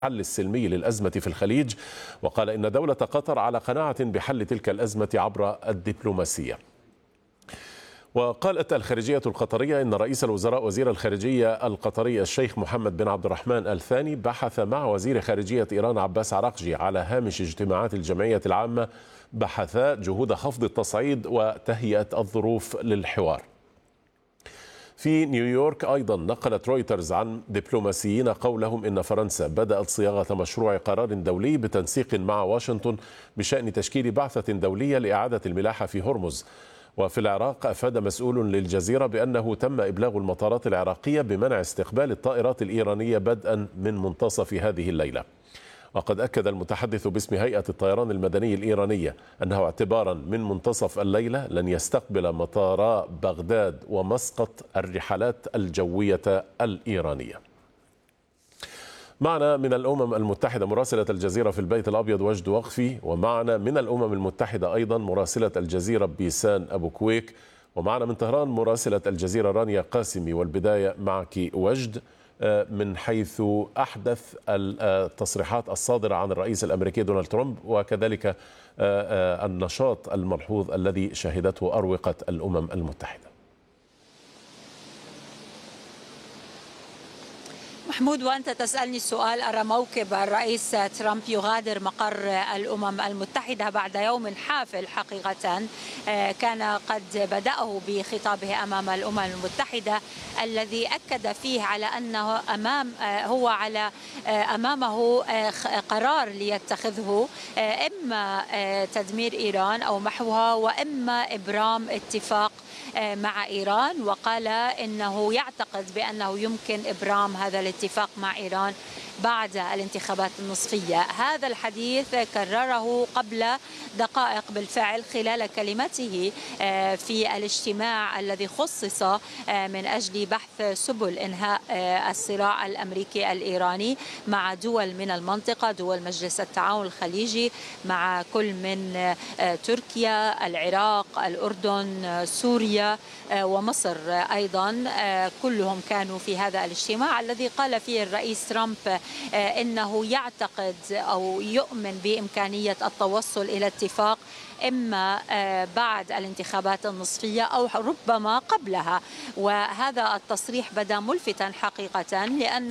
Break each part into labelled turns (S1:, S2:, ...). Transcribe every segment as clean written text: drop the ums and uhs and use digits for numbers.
S1: الحل السلمي للأزمة في الخليج، وقال إن دولة قطر على قناعة بحل تلك الأزمة عبر الدبلوماسية. وقالت الخارجية القطرية إن رئيس الوزراء وزير الخارجية القطري الشيخ محمد بن عبد الرحمن الثاني بحث مع وزير خارجية إيران عباس عراقجي على هامش اجتماعات الجمعية العامة بحثا جهود خفض التصعيد وتهيئة الظروف للحوار. في نيويورك أيضا نقلت رويترز عن دبلوماسيين قولهم إن فرنسا بدأت صياغة مشروع قرار دولي بتنسيق مع واشنطن بشأن تشكيل بعثة دولية لإعادة الملاحة في هرمز. وفي العراق أفاد مسؤول للجزيرة بأنه تم إبلاغ المطارات العراقية بمنع استقبال الطائرات الإيرانية بدءا من منتصف هذه الليلة. وقد أكد المتحدث باسم هيئة الطيران المدني الإيرانية أنه اعتبارا من منتصف الليلة لن يستقبل مطارا بغداد ومسقط الرحلات الجوية الإيرانية. معنا من الأمم المتحدة مراسلة الجزيرة في البيت الأبيض وجد وقفي، ومعنا من الأمم المتحدة أيضا مراسلة الجزيرة بيسان أبو كويك، ومعنا من طهران مراسلة الجزيرة رانيا قاسمي. والبداية معك وجد، من حيث أحدث التصريحات الصادرة عن الرئيس الأمريكي دونالد ترامب، وكذلك النشاط الملحوظ الذي شهدته أروقة الأمم المتحدة.
S2: محمود، وأنت تسألني السؤال، أرى موكب الرئيس ترامب يغادر مقر الأمم المتحدة بعد يوم حافل حقيقة كان قد بدأه بخطابه أمام الأمم المتحدة، الذي أكد فيه على أنه أمامه قرار ليتخذه، إما تدمير إيران أو محوها، وإما إبرام اتفاق مع إيران. وقال إنه يعتقد بأنه يمكن إبرام هذا الاتفاق مع إيران بعد الانتخابات النصفية. هذا الحديث كرره قبل دقائق بالفعل خلال كلمته في الاجتماع الذي خصص من أجل بحث سبل إنهاء الصراع الأمريكي الإيراني مع دول من المنطقة، دول مجلس التعاون الخليجي، مع كل من تركيا، العراق، الأردن، سوريا ومصر أيضا. كلهم كانوا في هذا الاجتماع الذي قال فيه الرئيس ترامب إنه يعتقد أو يؤمن بإمكانية التوصل إلى اتفاق إما بعد الانتخابات النصفية أو ربما قبلها. وهذا التصريح بدا ملفتا حقيقة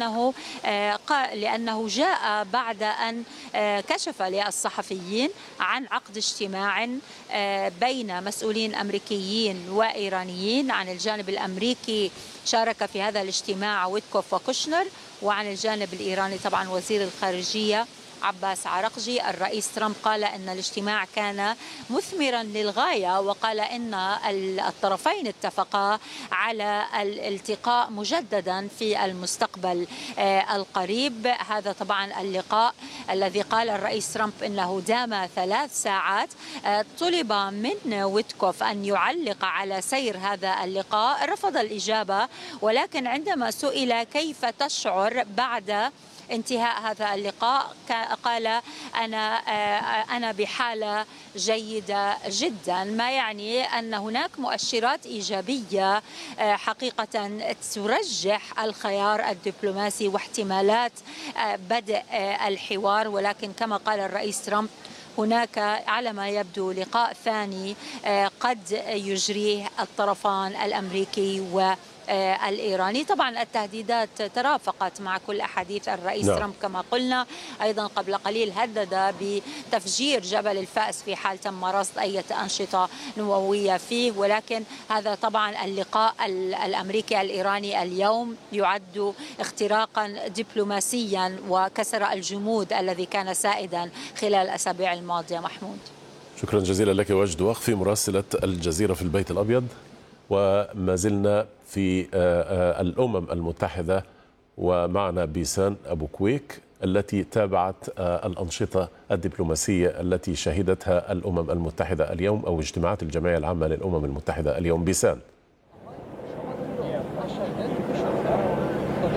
S2: لأنه جاء بعد أن كشف للصحفيين عن عقد اجتماع بين مسؤولين أمريكيين وإيرانيين. عن الجانب الأمريكي شارك في هذا الاجتماع ويتكوف وكوشنر، وعن الجانب الإيراني طبعا وزير الخارجية عباس عراقجي. الرئيس ترامب قال أن الاجتماع كان مثمرا للغاية، وقال أن الطرفين اتفقا على الالتقاء مجددا في المستقبل القريب. هذا طبعا اللقاء الذي قال الرئيس ترامب أنه دام 3 ساعات. طلب من ويتكوف أن يعلق على سير هذا اللقاء، رفض الإجابة، ولكن عندما سئل كيف تشعر بعد انتهاء هذا اللقاء قال أنا بحالة جيدة جدا، ما يعني أن هناك مؤشرات إيجابية حقيقة ترجح الخيار الدبلوماسي واحتمالات بدء الحوار. ولكن كما قال الرئيس ترامب هناك على ما يبدو لقاء ثاني قد يجريه الطرفان الأمريكي والإيراني. طبعا التهديدات ترافقت مع كل أحاديث الرئيس ترامب كما قلنا. أيضا قبل قليل هدد بتفجير جبل الفأس في حال تم رصد أي أنشطة نووية فيه. ولكن هذا طبعا اللقاء الأمريكي الإيراني اليوم يعد اختراقا دبلوماسيا وكسر الجمود الذي كان سائدا خلال الأسابيع الماضية. محمود،
S1: شكرا جزيلا لك وجد وقفي مراسلة الجزيرة في البيت الأبيض. وما زلنا في الأمم المتحدة، ومعنا بيسان أبو كويك التي تابعت الأنشطة الدبلوماسية التي شهدتها الأمم المتحدة اليوم، أو اجتماعات الجمعية العامة للأمم المتحدة اليوم. بيسان.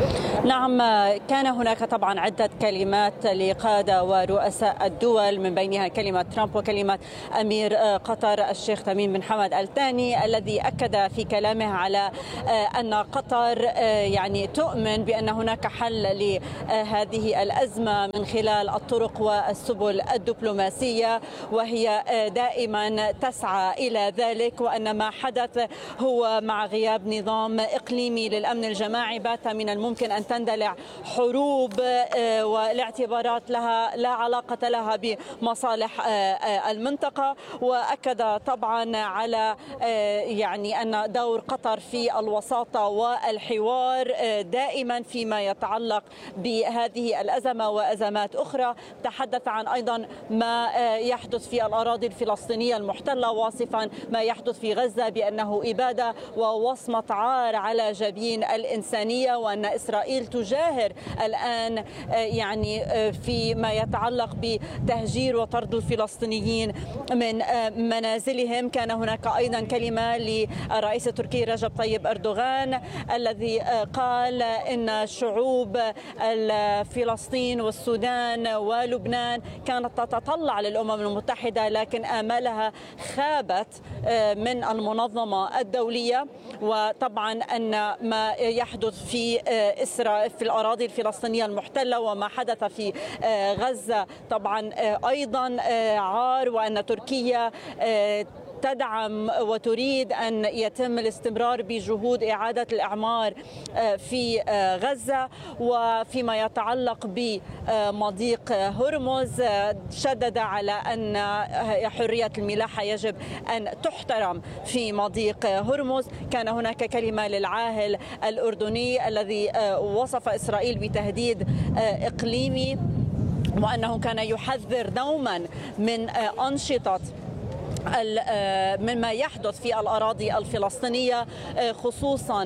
S3: نعم، كان هناك طبعا عدة كلمات لقادة ورؤساء الدول، من بينها كلمة ترامب وكلمة أمير قطر الشيخ تميم بن حمد آل ثاني، الذي أكد في كلامه على أن قطر يعني تؤمن بأن هناك حل لهذه الأزمة من خلال الطرق والسبل الدبلوماسية، وهي دائما تسعى إلى ذلك، وأن ما حدث هو مع غياب نظام إقليمي للأمن الجماعي بات من الممكن أن تندلع حروب والاعتبارات لها لا علاقة لها بمصالح المنطقة. وأكد طبعا على يعني أن دور قطر في الوساطة والحوار دائما فيما يتعلق بهذه الأزمة وأزمات أخرى. تحدث عن أيضا ما يحدث في الأراضي الفلسطينية المحتلة، واصفا ما يحدث في غزة بأنه إبادة ووصمة عار على جبين الإنسانية، وأن إسرائيل تجاهر الآن يعني فيما يتعلق بتهجير وطرد الفلسطينيين من منازلهم. كان هناك أيضا كلمة للرئيس التركي رجب طيب أردوغان، الذي قال إن شعوب فلسطين والسودان ولبنان كانت تتطلع للأمم المتحدة، لكن آمالها خابت من المنظمة الدولية. وطبعا أن ما يحدث في الأراضي الفلسطينية المحتلة وما حدث في غزة طبعا أيضا عار، وأن تركيا تدعم وتريد أن يتم الاستمرار بجهود إعادة الإعمار في غزة. وفيما يتعلق بمضيق هرمز شدد على أن حرية الملاحة يجب أن تحترم في مضيق هرمز. كان هناك كلمة للعاهل الأردني الذي وصف إسرائيل بتهديد إقليمي، وأنه كان يحذر دوما من أنشطة مما يحدث في الأراضي الفلسطينية، خصوصا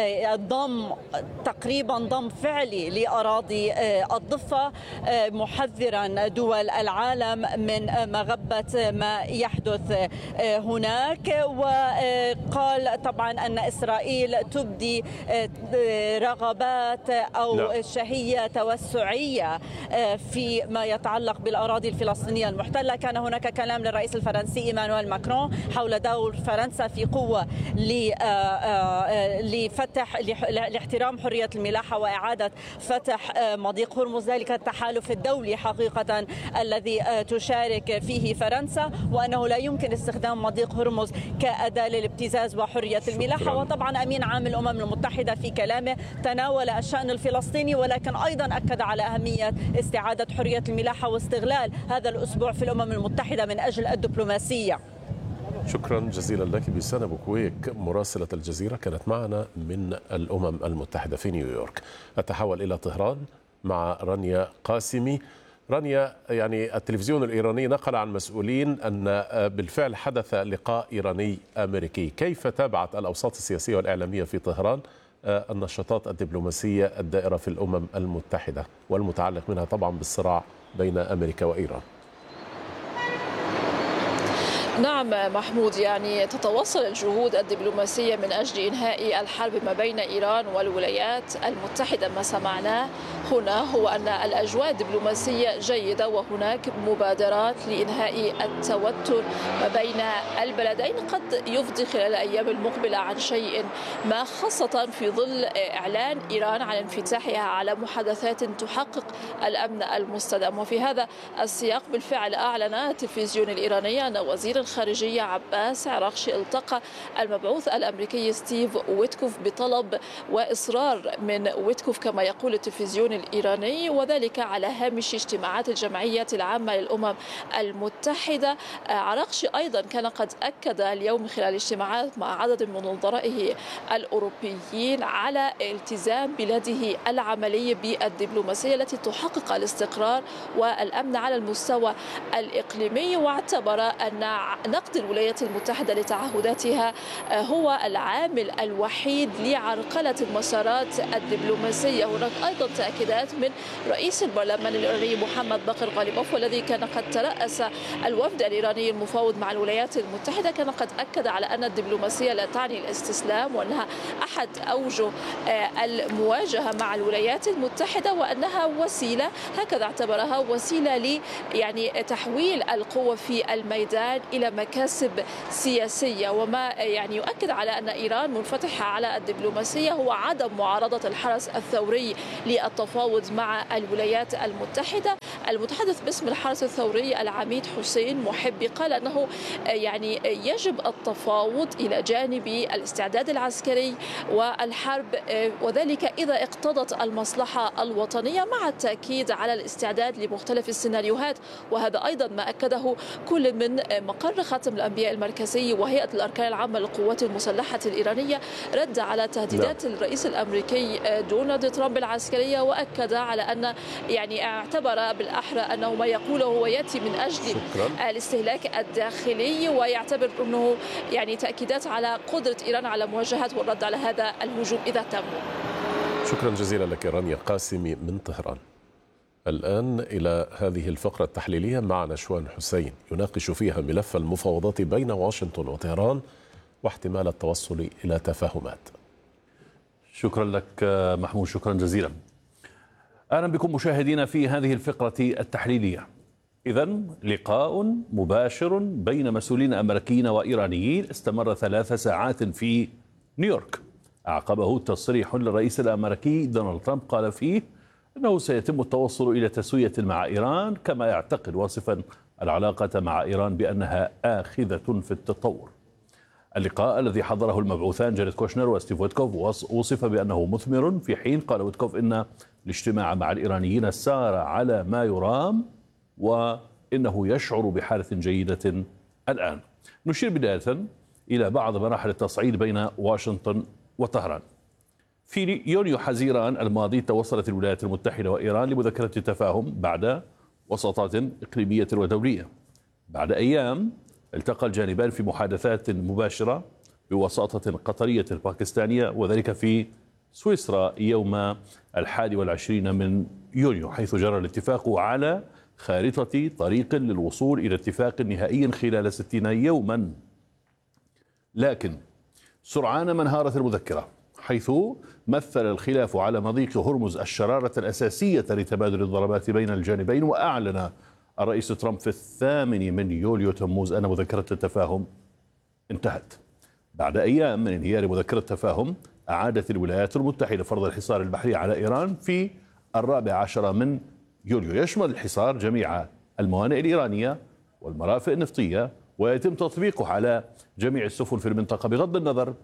S3: تقريبا ضم فعلي لأراضي الضفة، محذرا دول العالم من مغبة ما يحدث هناك. وقال طبعا أن إسرائيل تبدي رغبات أو شهية توسعية فيما يتعلق بالأراضي الفلسطينية المحتلة. كان هناك كلام للرئيس الفرنسي إيمانويل ماكرون حول دور فرنسا في قوة لاحترام حرية الملاحة وإعادة فتح مضيق هرمز، ذلك التحالف الدولي حقيقة الذي تشارك فيه فرنسا، وأنه لا يمكن استخدام مضيق هرمز كأداة للابتزاز وحرية الملاحة. وطبعا أمين عام الأمم المتحدة في كلامه تناول الشأن الفلسطيني، ولكن أيضا أكد على أهمية استعادة حرية الملاحة واستغلال هذا الأسبوع في الأمم المتحدة من أجل الدبلوماسية.
S1: شكرا جزيلا لك بيسان بوكويك مراسلة الجزيرة كانت معنا من الأمم المتحدة في نيويورك. أتحول إلى طهران مع رانيا قاسمي. رانيا، يعني التلفزيون الإيراني نقل عن مسؤولين أن بالفعل حدث لقاء إيراني أمريكي. كيف تابعت الأوساط السياسية والإعلامية في طهران النشاطات الدبلوماسية الدائرة في الأمم المتحدة والمتعلق منها طبعا بالصراع بين أمريكا وإيران؟
S4: نعم محمود، يعني تتواصل الجهود الدبلوماسية من أجل إنهاء الحرب ما بين إيران والولايات المتحدة. ما سمعناه هنا هو أن الأجواء الدبلوماسية جيدة، وهناك مبادرات لإنهاء التوتر ما بين البلدين قد يفضي خلال الأيام المقبلة عن شيء ما، خاصة في ظل إعلان إيران عن انفتاحها على محادثات تحقق الأمن المستدام. وفي هذا السياق بالفعل أعلن التلفزيون الإيراني أن وزير الخارجية عباس عراقجي التقى المبعوث الأمريكي ستيف ويتكوف بطلب وإصرار من ويتكوف كما يقول التلفزيون الإيراني، وذلك على هامش اجتماعات الجمعية العامة للأمم المتحدة. عراقجي أيضا كان قد أكد اليوم خلال اجتماعات مع عدد من نظرائه الأوروبيين على التزام بلاده العملي بالدبلوماسية التي تحقق الاستقرار والأمن على المستوى الإقليمي، واعتبر أن نقد الولايات المتحدة لتعهداتها هو العامل الوحيد لعرقلة المسارات الدبلوماسية. هناك أيضا تأكيدات تأكيدات من رئيس البرلمان الإيراني محمد باقر غالباف، والذي كان قد ترأس الوفد الإيراني المفاوض مع الولايات المتحدة. كان قد أكد على أن الدبلوماسية لا تعني الاستسلام، وأنها أحد أوجه المواجهة مع الولايات المتحدة، وأنها وسيلة، هكذا اعتبرها وسيلة يعني تحويل القوة في الميدان إلى مكاسب سياسية. وما يعني يؤكد على أن إيران منفتحة على الدبلوماسية هو عدم معارضة الحرس الثوري للتفاوض مع الولايات المتحدة. المتحدث باسم الحرس الثوري العميد حسين محبي قال أنه يعني يجب التفاوض إلى جانب الاستعداد العسكري والحرب، وذلك إذا اقتضت المصلحة الوطنية، مع التأكيد على الاستعداد لمختلف السيناريوهات. وهذا أيضا ما أكده كل من مقر خاتم الأنبياء المركزي وهيئة الأركان العامة للقوات المسلحة الإيرانية، رد على تهديدات الرئيس الأمريكي دونالد ترامب العسكرية، وأكد على أن يعني اعتبر بالأحرى أنه ما يقوله هو يأتي من أجل الاستهلاك الداخلي، ويعتبر أنه يعني تأكيدات على قدرة إيران على مواجهة والرد على هذا الهجوم إذا تم.
S1: شكرا جزيلا لك رانيا قاسمي من طهران. الآن إلى هذه الفقرة التحليلية مع نشوان حسين يناقش فيها ملف المفاوضات بين واشنطن وطهران واحتمال التوصل إلى تفاهمات.
S5: شكرا لك محمود، شكرا جزيلا. أهلا بكم مشاهدينا في هذه الفقرة التحليلية. إذن لقاء مباشر بين مسؤولين أمريكيين وإيرانيين استمر 3 ساعات في نيويورك، أعقبه تصريح للرئيس الأمريكي دونالد ترامب قال فيه أنه سيتم التوصل إلى تسوية مع إيران، كما يعتقد واصفا العلاقة مع إيران بأنها آخذة في التطور. اللقاء الذي حضره المبعوثان جاريد كوشنر وستيف ويتكوف وصف بأنه مثمر، في حين قال ويتكوف إن الاجتماع مع الإيرانيين سار على ما يرام وإنه يشعر بحالة جيدة الآن. نشير بداية إلى بعض مراحل التصعيد بين واشنطن وطهران. في يونيو حزيران الماضي توصلت الولايات المتحدة وإيران لمذكرة تفاهم بعد وساطات إقليمية ودولية. بعد أيام التقى الجانبان في محادثات مباشرة بوساطة قطرية باكستانية، وذلك في سويسرا يوم 21 من يونيو، حيث جرى الاتفاق على خارطة طريق للوصول إلى اتفاق نهائي خلال 60 يوما. لكن سرعان ما انهارت المذكرة، حيث مثل الخلاف على مضيق هرمز الشرارة الأساسية لتبادل الضربات بين الجانبين. وأعلن الرئيس ترامب في 8 من يوليو تموز أن مذكرة التفاهم انتهت. بعد أيام من انهيار مذكرة التفاهم، أعادت الولايات المتحدة فرض الحصار البحري على إيران في 14 من يوليو. يشمل الحصار جميع الموانئ الإيرانية والمرافق النفطية، ويتم تطبيقه على جميع السفن في المنطقة بغض النظر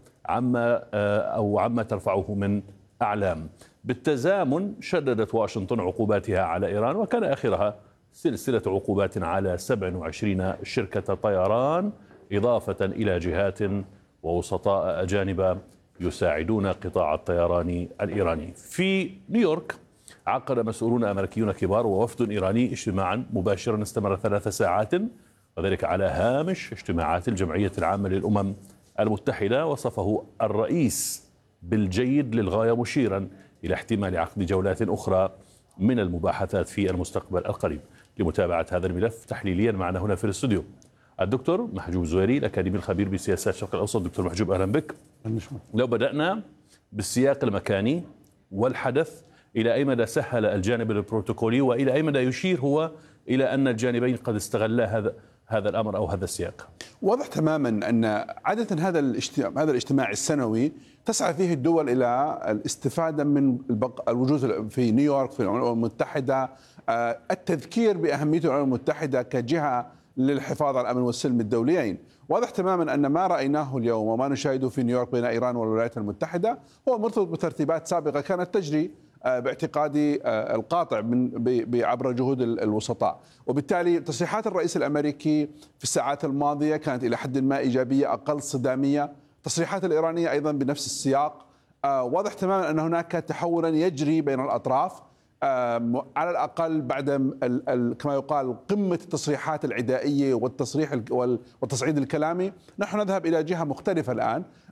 S5: عما ترفعه من أعلام. بالتزامن شددت واشنطن عقوباتها على إيران، وكان آخرها سلسلة عقوبات على 27 شركة طيران، إضافة إلى جهات ووسطاء أجانب يساعدون قطاع الطيران الإيراني. في نيويورك عقد مسؤولون أمريكيون كبار ووفد إيراني اجتماعا مباشرا استمر 3 ساعات، وذلك على هامش اجتماعات الجمعية العامة للأمم المتحدة. وصفه الرئيس بالجيد للغاية، مشيرا إلى احتمال عقد جولات أخرى من المباحثات في المستقبل القريب. لمتابعة هذا الملف تحليليا معنا هنا في الاستوديو الدكتور محجوب زويري، الأكاديمي الخبير بسياسات الشرق الأوسط. دكتور محجوب أهلا بك. لو بدأنا بالسياق المكاني والحدث، إلى أي مدى سهل الجانب البروتوكولي، وإلى أي مدى يشير هو إلى أن الجانبين قد استغلا هذا الأمر أو هذا السياق؟
S6: واضح تماما أن عادة هذا الاجتماع السنوي تسعى فيه الدول إلى الاستفادة من الوجود في نيويورك في الأمم المتحدة، التذكير بأهمية الأمم المتحدة كجهة للحفاظ على الأمن والسلم الدوليين. واضح تماما أن ما رأيناه اليوم وما نشاهده في نيويورك بين إيران والولايات المتحدة هو مرتبط بترتيبات سابقة كانت تجري باعتقادي القاطع عبر جهود الوسطاء. وبالتالي تصريحات الرئيس الأمريكي في الساعات الماضية كانت إلى حد ما إيجابية أقل صدامية، تصريحات الإيرانية أيضا بنفس السياق. واضح تماما أن هناك تحولا يجري بين الأطراف، على الأقل بعد كما يقال قمة التصريحات العدائية والتصعيد الكلامي. نحن نذهب إلى جهة مختلفة الآن،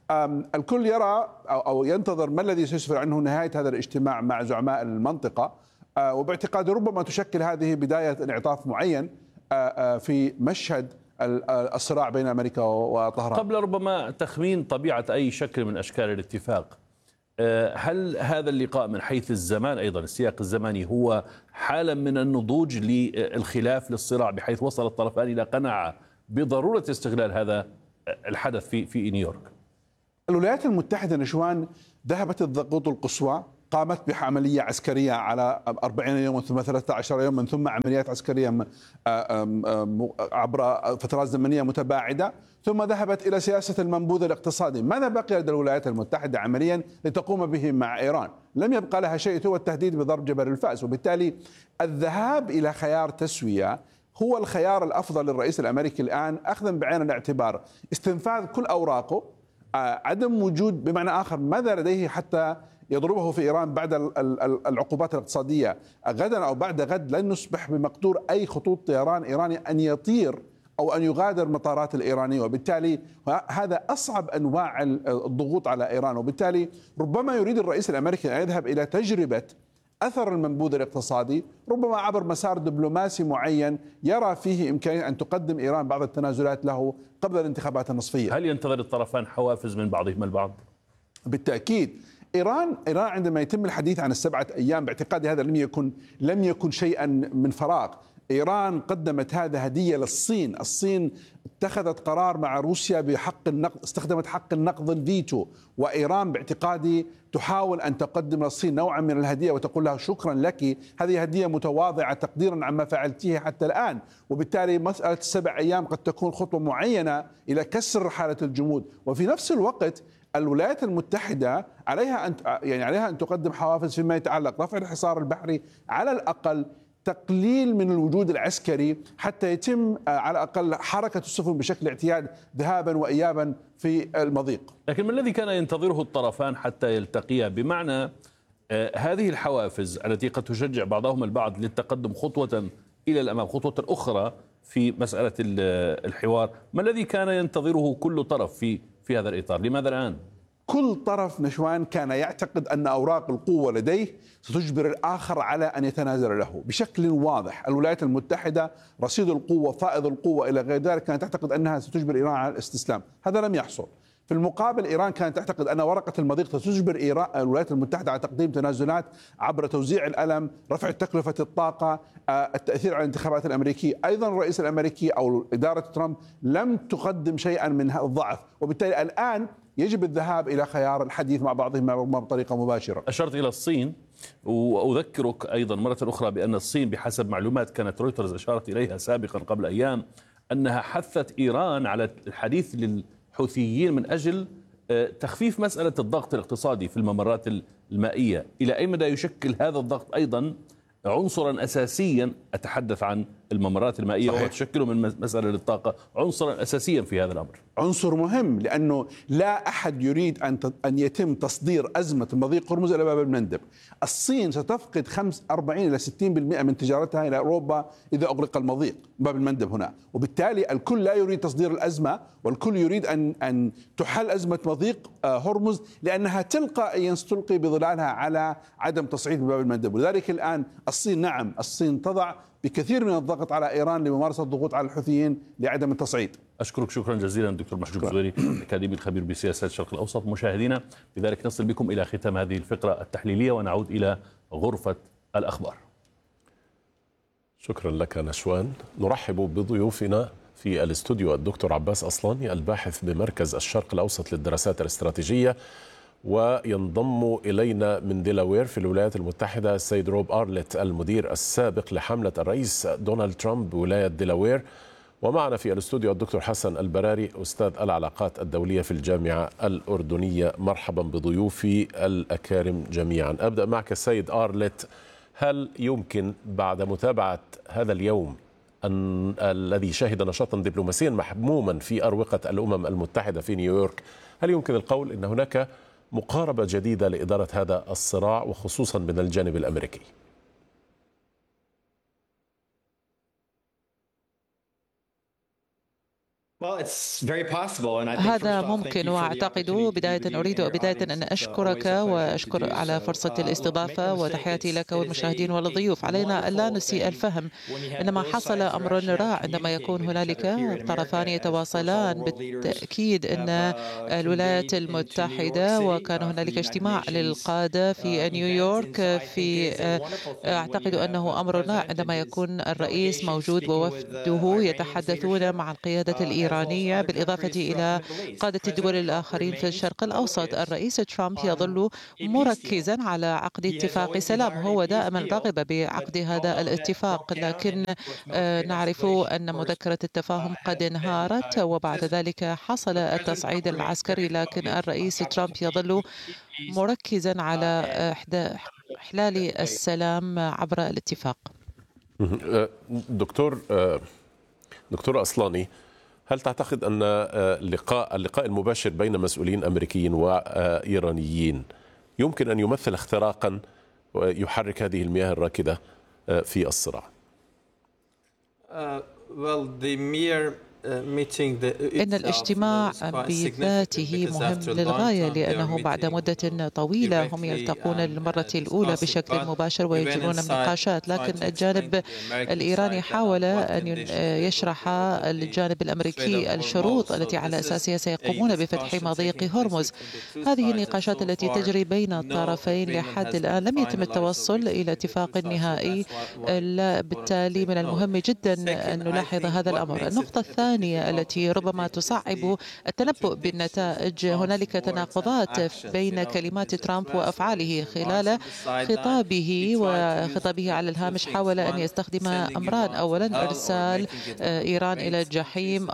S6: الكل يرى أو ينتظر ما الذي سيسفر عنه نهاية هذا الاجتماع مع زعماء المنطقة، وباعتقادي ربما تشكل هذه بداية انعطاف معين في مشهد الصراع بين أمريكا وطهران.
S5: قبل ربما تخمين طبيعة أي شكل من أشكال الاتفاق، هل هذا اللقاء من حيث الزمان أيضا السياق الزماني هو حالة من النضوج للخلاف للصراع، بحيث وصل الطرفان إلى قناعة بضرورة استغلال هذا الحدث في نيويورك؟
S6: الولايات المتحدة نشوان ذهبت الضغوط القصوى، قامت بعملية عسكرية على 40 يوما ثم 13 يوما ثم عمليات عسكرية عبر فترات زمنية متباعدة، ثم ذهبت إلى سياسة المنبوذ الاقتصادي. ماذا بقي لدى الولايات المتحدة عمليا لتقوم به مع إيران؟ لم يبقى لها شيء هو التهديد بضرب جبل الفأس، وبالتالي الذهاب إلى خيار تسوية هو الخيار الأفضل للرئيس الأمريكي الآن، أخذا بعين الاعتبار استنفاذ كل أوراقه، عدم وجود بمعنى آخر ماذا لديه حتى يضربه في إيران بعد العقوبات الاقتصادية. غدا أو بعد غد لن يصبح بمقدور أي خطوط طيران إيراني أن يطير أو أن يغادر مطارات الإيرانية، وبالتالي هذا أصعب أنواع الضغوط على إيران. وبالتالي ربما يريد الرئيس الأمريكي أن يذهب إلى تجربة أثر المنبوذ الاقتصادي، ربما عبر مسار دبلوماسي معين يرى فيه إمكانية أن تقدم إيران بعض التنازلات له قبل الانتخابات النصفية.
S5: هل ينتظر الطرفان حوافز من بعضهم البعض؟
S6: بالتأكيد. إيران عندما يتم الحديث عن السبعة أيام باعتقادي هذا لم يكن شيئا من فراغ. إيران قدمت هذا هدية للصين، الصين اتخذت قرار مع روسيا بحق النقد، استخدمت حق النقد الفيتو، وإيران باعتقادي تحاول أن تقدم للصين نوعا من الهدية وتقول لها شكرا لك، هذه هدية متواضعة تقديرا عما فعلتيه حتى الآن. وبالتالي مسألة السبع أيام قد تكون خطوة معينة إلى كسر حالة الجمود. وفي نفس الوقت الولايات المتحدة عليها أن تقدم حوافز فيما يتعلق رفع الحصار البحري، على الأقل تقليل من الوجود العسكري حتى يتم على الأقل حركة السفن بشكل اعتياد ذهابا وإيابا في المضيق.
S5: لكن ما الذي كان ينتظره الطرفان حتى يلتقيا؟ بمعنى هذه الحوافز التي قد تشجع بعضهم البعض للتقدم خطوة إلى الأمام، خطوة أخرى في مسألة الحوار، ما الذي كان ينتظره كل طرف في هذا الإطار؟ لماذا الآن؟
S6: كل طرف نشوان كان يعتقد أن أوراق القوة لديه ستجبر الآخر على أن يتنازل له بشكل واضح. الولايات المتحدة رصيد القوة، فائض القوة إلى غير ذلك، كانت تعتقد أنها ستجبر إيران على الاستسلام، هذا لم يحصل. في المقابل إيران كانت تعتقد أن ورقة المضيق ستجبر الولايات المتحدة على تقديم تنازلات عبر توزيع الألم، رفع تكلفة الطاقة، التأثير على الانتخابات الأمريكية. أيضا الرئيس الأمريكي أو إدارة ترامب لم تقدم شيئا من الضعف، وبالتالي الآن يجب الذهاب إلى خيار الحديث مع بعضهم بطريقة مباشرة.
S5: أشرت إلى الصين، وأذكرك أيضا مرة أخرى بأن الصين بحسب معلومات كانت رويترز أشارت إليها سابقا قبل أيام أنها حثت إيران على الحديث للحوثيين من أجل تخفيف مسألة الضغط الاقتصادي في الممرات المائية. إلى أي مدى يشكل هذا الضغط أيضا عنصرا أساسيا، أتحدث عن الممرات المائية وتشكل من مسألة للطاقة عنصرا أساسيا في هذا الأمر؟ عنصر
S6: مهم، لأنه لا أحد يريد أن يتم تصدير أزمة مضيق هرمز إلى باب المندب. الصين ستفقد 40 إلى 60% من تجارتها إلى أوروبا إذا أغلق المضيق باب المندب هنا، وبالتالي الكل لا يريد تصدير الأزمة، والكل يريد أن تحل أزمة مضيق هرمز، لأنها تلقائيا ستلقي بظلالها على عدم تصعيد باب المندب. ولذلك الآن الصين تضع بكثير من الضغط على إيران لممارسة الضغوط على الحوثيين لعدم التصعيد.
S5: أشكرك شكرا جزيلا دكتور محجوب الزويري، الأكاديمي الخبير بسياسات الشرق الأوسط. مشاهدينا، بذلك نصل بكم إلى ختام هذه الفقرة التحليلية ونعود إلى غرفة الأخبار.
S1: شكرا لك نشوان. نرحب بضيوفنا في الاستوديو الدكتور عباس أصلاني، الباحث بمركز الشرق الأوسط للدراسات الاستراتيجية، وينضم إلينا من ديلاوير في الولايات المتحدة السيد روب أرلت، المدير السابق لحملة الرئيس دونالد ترامب بولاية ديلاوير. ومعنا في الاستوديو الدكتور حسن البراري، أستاذ العلاقات الدولية في الجامعة الأردنية. مرحبا بضيوفي الأكارم جميعا. أبدأ معك السيد أرلت، هل يمكن بعد متابعة هذا اليوم الذي شهد نشاطا دبلوماسيا محموما في أروقة الأمم المتحدة في نيويورك، هل يمكن القول أن هناك مقاربة جديدة لإدارة هذا الصراع وخصوصا من الجانب الأمريكي؟
S7: هذا ممكن، وأعتقد بداية أن أشكرك وأشكر على فرصة الاستضافة، وتحياتي لك والمشاهدين والضيوف. علينا ألا نسيء الفهم، إنما حصل أمر رائع عندما يكون هنالك طرفان يتواصلان. بالتأكيد أن الولايات المتحدة، وكان هنالك اجتماع للقادة في نيويورك، أعتقد أنه أمر رائع عندما يكون الرئيس موجود ووفده يتحدثون مع القيادة الإيرانية، بالإضافة إلى قادة الدول الآخرين في الشرق الأوسط. الرئيس ترامب يظل مركزا على عقد اتفاق سلام، هو دائما رغب بعقد هذا الاتفاق، لكن نعرف أن مذكرة التفاهم قد انهارت وبعد ذلك حصل التصعيد العسكري، لكن الرئيس ترامب يظل مركزا على إحلال السلام عبر الاتفاق.
S1: دكتور أصلاني، هل تعتقد أن اللقاء المباشر بين مسؤولين أمريكيين وإيرانيين يمكن أن يمثل اختراقا ويحرك هذه المياه الراكدة في الصراع؟
S7: إن الاجتماع بذاته مهم للغاية، لأنه بعد مدة طويلة هم يلتقون للمرة الأولى بشكل مباشر ويجرون النقاشات، لكن الجانب الإيراني حاول أن يشرح الجانب الأمريكي الشروط التي على أساسها سيقومون بفتح مضيق هرمز. هذه النقاشات التي تجري بين الطرفين لحد الآن لم يتم التوصل إلى اتفاق نهائي، بالتالي من المهم جدا أن نلاحظ هذا الأمر. النقطة الثانية التي ربما تصعب التنبؤ بالنتائج، هنالك تناقضات بين كلمات ترامب وأفعاله. خلال خطابه على الهامش حاول أن يستخدم أمران: أولا إرسال إيران إلى الجحيم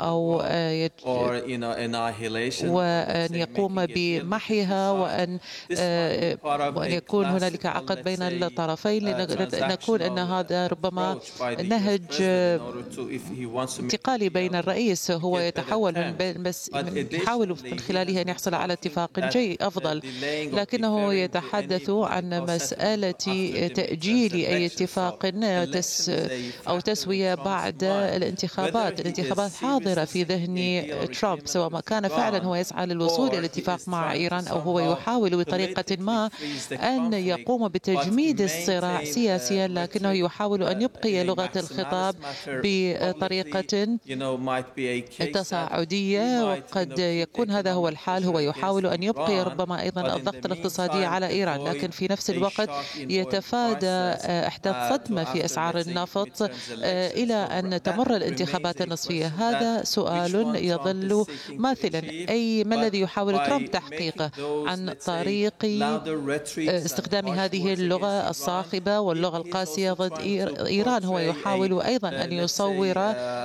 S7: وأن يقوم بمحيها، وأن يكون هنالك عقد بين الطرفين، لنقول أن هذا ربما نهج انتقالي بين الرئيس، هو يحاول من خلاله أن يحصل على اتفاق أفضل، لكنه يتحدث عن مسألة تأجيل أي اتفاق أو تسوية بعد الانتخابات. الانتخابات حاضرة في ذهن ترامب، سواء ما كان فعلا هو يسعى للوصول إلى اتفاق مع إيران أو هو يحاول بطريقة ما أن يقوم بتجميد الصراع سياسيا، لكنه يحاول أن يبقي لغة الخطاب بطريقة تصاعدية، وقد يكون هذا هو الحال. هو يحاول أن يبقي ربما أيضا الضغط الاقتصادي على إيران، لكن في نفس الوقت يتفادى إحداث صدمة في أسعار النفط إلى أن تمر الانتخابات النصفية. هذا سؤال يظل ماثلا، ما الذي يحاول ترامب تحقيقه عن طريق استخدام هذه اللغة الصاخبة واللغة القاسية ضد إيران؟ هو يحاول أيضا أن يصور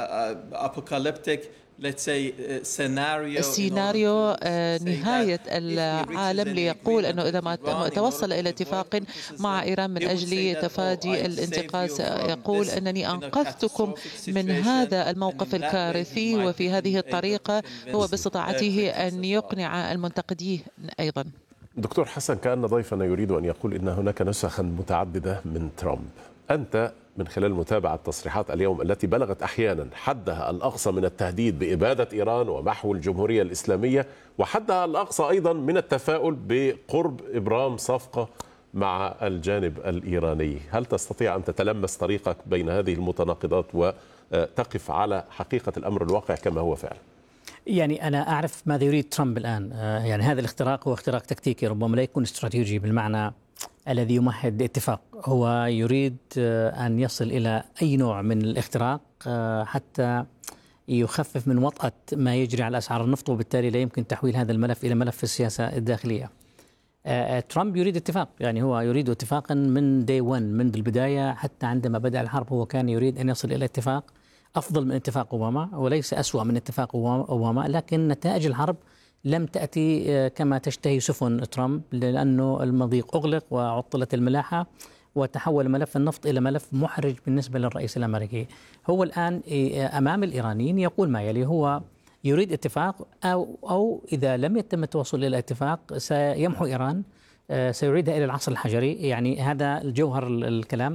S7: سيناريو نهاية العالم، ليقول أنه إذا ما توصل إلى اتفاق مع إيران من أجل تفادي الانتقاص، يقول أنني أنقذتكم من هذا الموقف الكارثي. وفي هذه الطريقة هو باستطاعته أن يقنع المنتقدين أيضا.
S1: دكتور حسن، كأن ضيفنا يريد أن يقول إن هناك نسخا متعددة من ترامب. أنت من خلال متابعة تصريحات اليوم التي بلغت أحيانا حدها الأقصى من التهديد بإبادة إيران ومحو الجمهورية الإسلامية، وحدها الأقصى أيضا من التفاؤل بقرب إبرام صفقة مع الجانب الإيراني، هل تستطيع أن تتلمس طريقك بين هذه المتناقضات وتقف على حقيقة الأمر الواقع كما هو فعلا؟
S8: يعني أنا أعرف ماذا يريد ترامب الآن. يعني هذا الاختراق هو اختراق تكتيكي، ربما لا يكون استراتيجي بالمعنى الذي يمهد لاتفاق. هو يريد أن يصل إلى أي نوع من الاختراق حتى يخفف من وطأة ما يجري على أسعار النفط، وبالتالي لا يمكن تحويل هذا الملف إلى ملف السياسة الداخلية. ترامب يريد اتفاق، يعني هو يريد اتفاقا من day one، منذ البداية. حتى عندما بدأ الحرب هو كان يريد أن يصل إلى اتفاق أفضل من اتفاق أوباما، وليس أسوأ من اتفاق أوباما، لكن نتائج الحرب لم تأتي كما تشتهي سفن ترامب، لأنه المضيق أغلق وعطلت الملاحة وتحول ملف النفط إلى ملف محرج بالنسبة للرئيس الأمريكي. هو الآن أمام الإيرانيين يقول ما يلي: هو يريد اتفاق، أو إذا لم يتم التوصل إلى اتفاق سيمحو إيران، سيعيدها إلى العصر الحجري. يعني هذا الجوهر الكلام.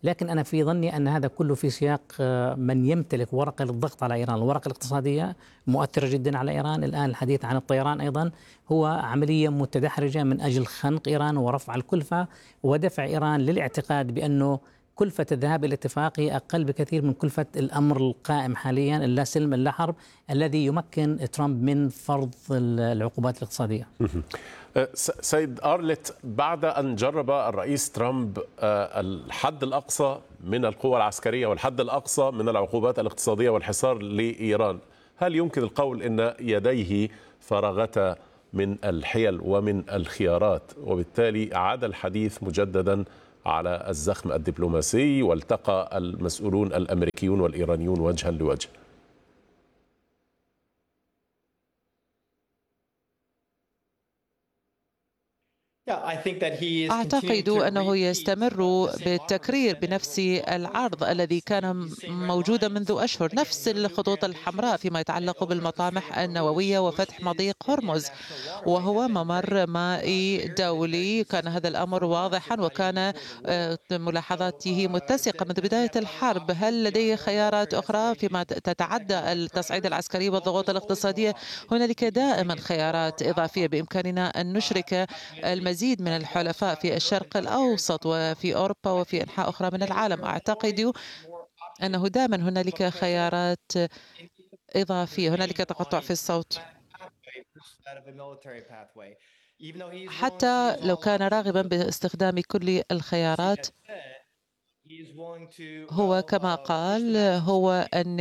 S8: لكن أنا في ظني أن هذا كله في سياق من يمتلك ورقة للضغط على إيران. الورقة الاقتصادية مؤثرة جدا على إيران. الآن الحديث عن الطيران أيضا هو عملية متدحرجة من أجل خنق إيران ورفع الكلفة ودفع إيران للاعتقاد بأنه كلفة الذهاب إلى الاتفاق هي أقل بكثير من كلفة الأمر القائم حاليا، اللا سلم اللا حرب، الذي يمكن ترامب من فرض العقوبات الاقتصادية.
S1: سيد أرلت، بعد أن جرب الرئيس ترامب الحد الأقصى من القوى العسكرية والحد الأقصى من العقوبات الاقتصادية والحصار لإيران، هل يمكن القول أن يديه فرغتا من الحيل ومن الخيارات، وبالتالي عاد الحديث مجددا على الزخم الدبلوماسي والتقى المسؤولون الأمريكيون والإيرانيون وجها لوجه؟
S7: أعتقد أنه يستمر بالتكرير بنفس العرض الذي كان موجودا منذ أشهر، نفس الخطوط الحمراء فيما يتعلق بالمطامح النووية وفتح مضيق هرمز، وهو ممر مائي دولي. كان هذا الأمر واضحا وكان ملاحظاته متسقة منذ بداية الحرب. هل لديه خيارات أخرى فيما تتعدى التصعيد العسكري والضغوط الاقتصادية؟ هنالك دائما خيارات إضافية. بإمكاننا أن نشرك المزيد من الحلفاء في الشرق الأوسط وفي أوروبا وفي أنحاء أخرى من العالم. أعتقد أنه دائما هنالك خيارات إضافية. هنالك تقطع في الصوت. حتى لو كان راغبا باستخدام كل الخيارات، هو كما قال هو أن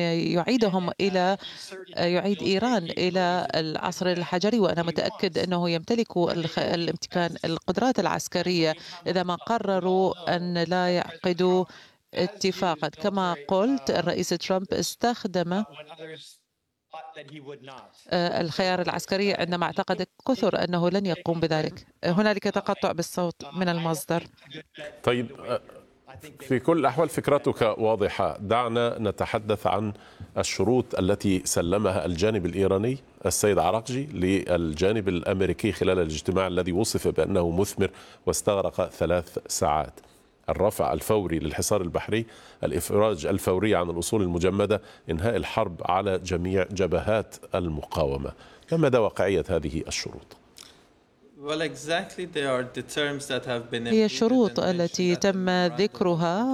S7: يعيد إيران إلى العصر الحجري، وأنا متأكد أنه يمتلك القدرات العسكرية إذا ما قرروا أن لا يعقدوا اتفاقا. كما قلت، الرئيس ترامب استخدم الخيار العسكري عندما اعتقد كثر أنه لن يقوم بذلك. هنالك تقطع بالصوت من المصدر.
S1: طيب، في كل الأحوال فكرتك واضحة. دعنا نتحدث عن الشروط التي سلمها الجانب الإيراني السيد عراقجي للجانب الأمريكي خلال الاجتماع الذي وصف بأنه مثمر واستغرق 3 ساعات: الرفع الفوري للحصار البحري، الإفراج الفوري عن الأصول المجمدة، إنهاء الحرب على جميع جبهات المقاومة. ما مدى واقعية هذه الشروط؟
S7: هي الشروط التي تم ذكرها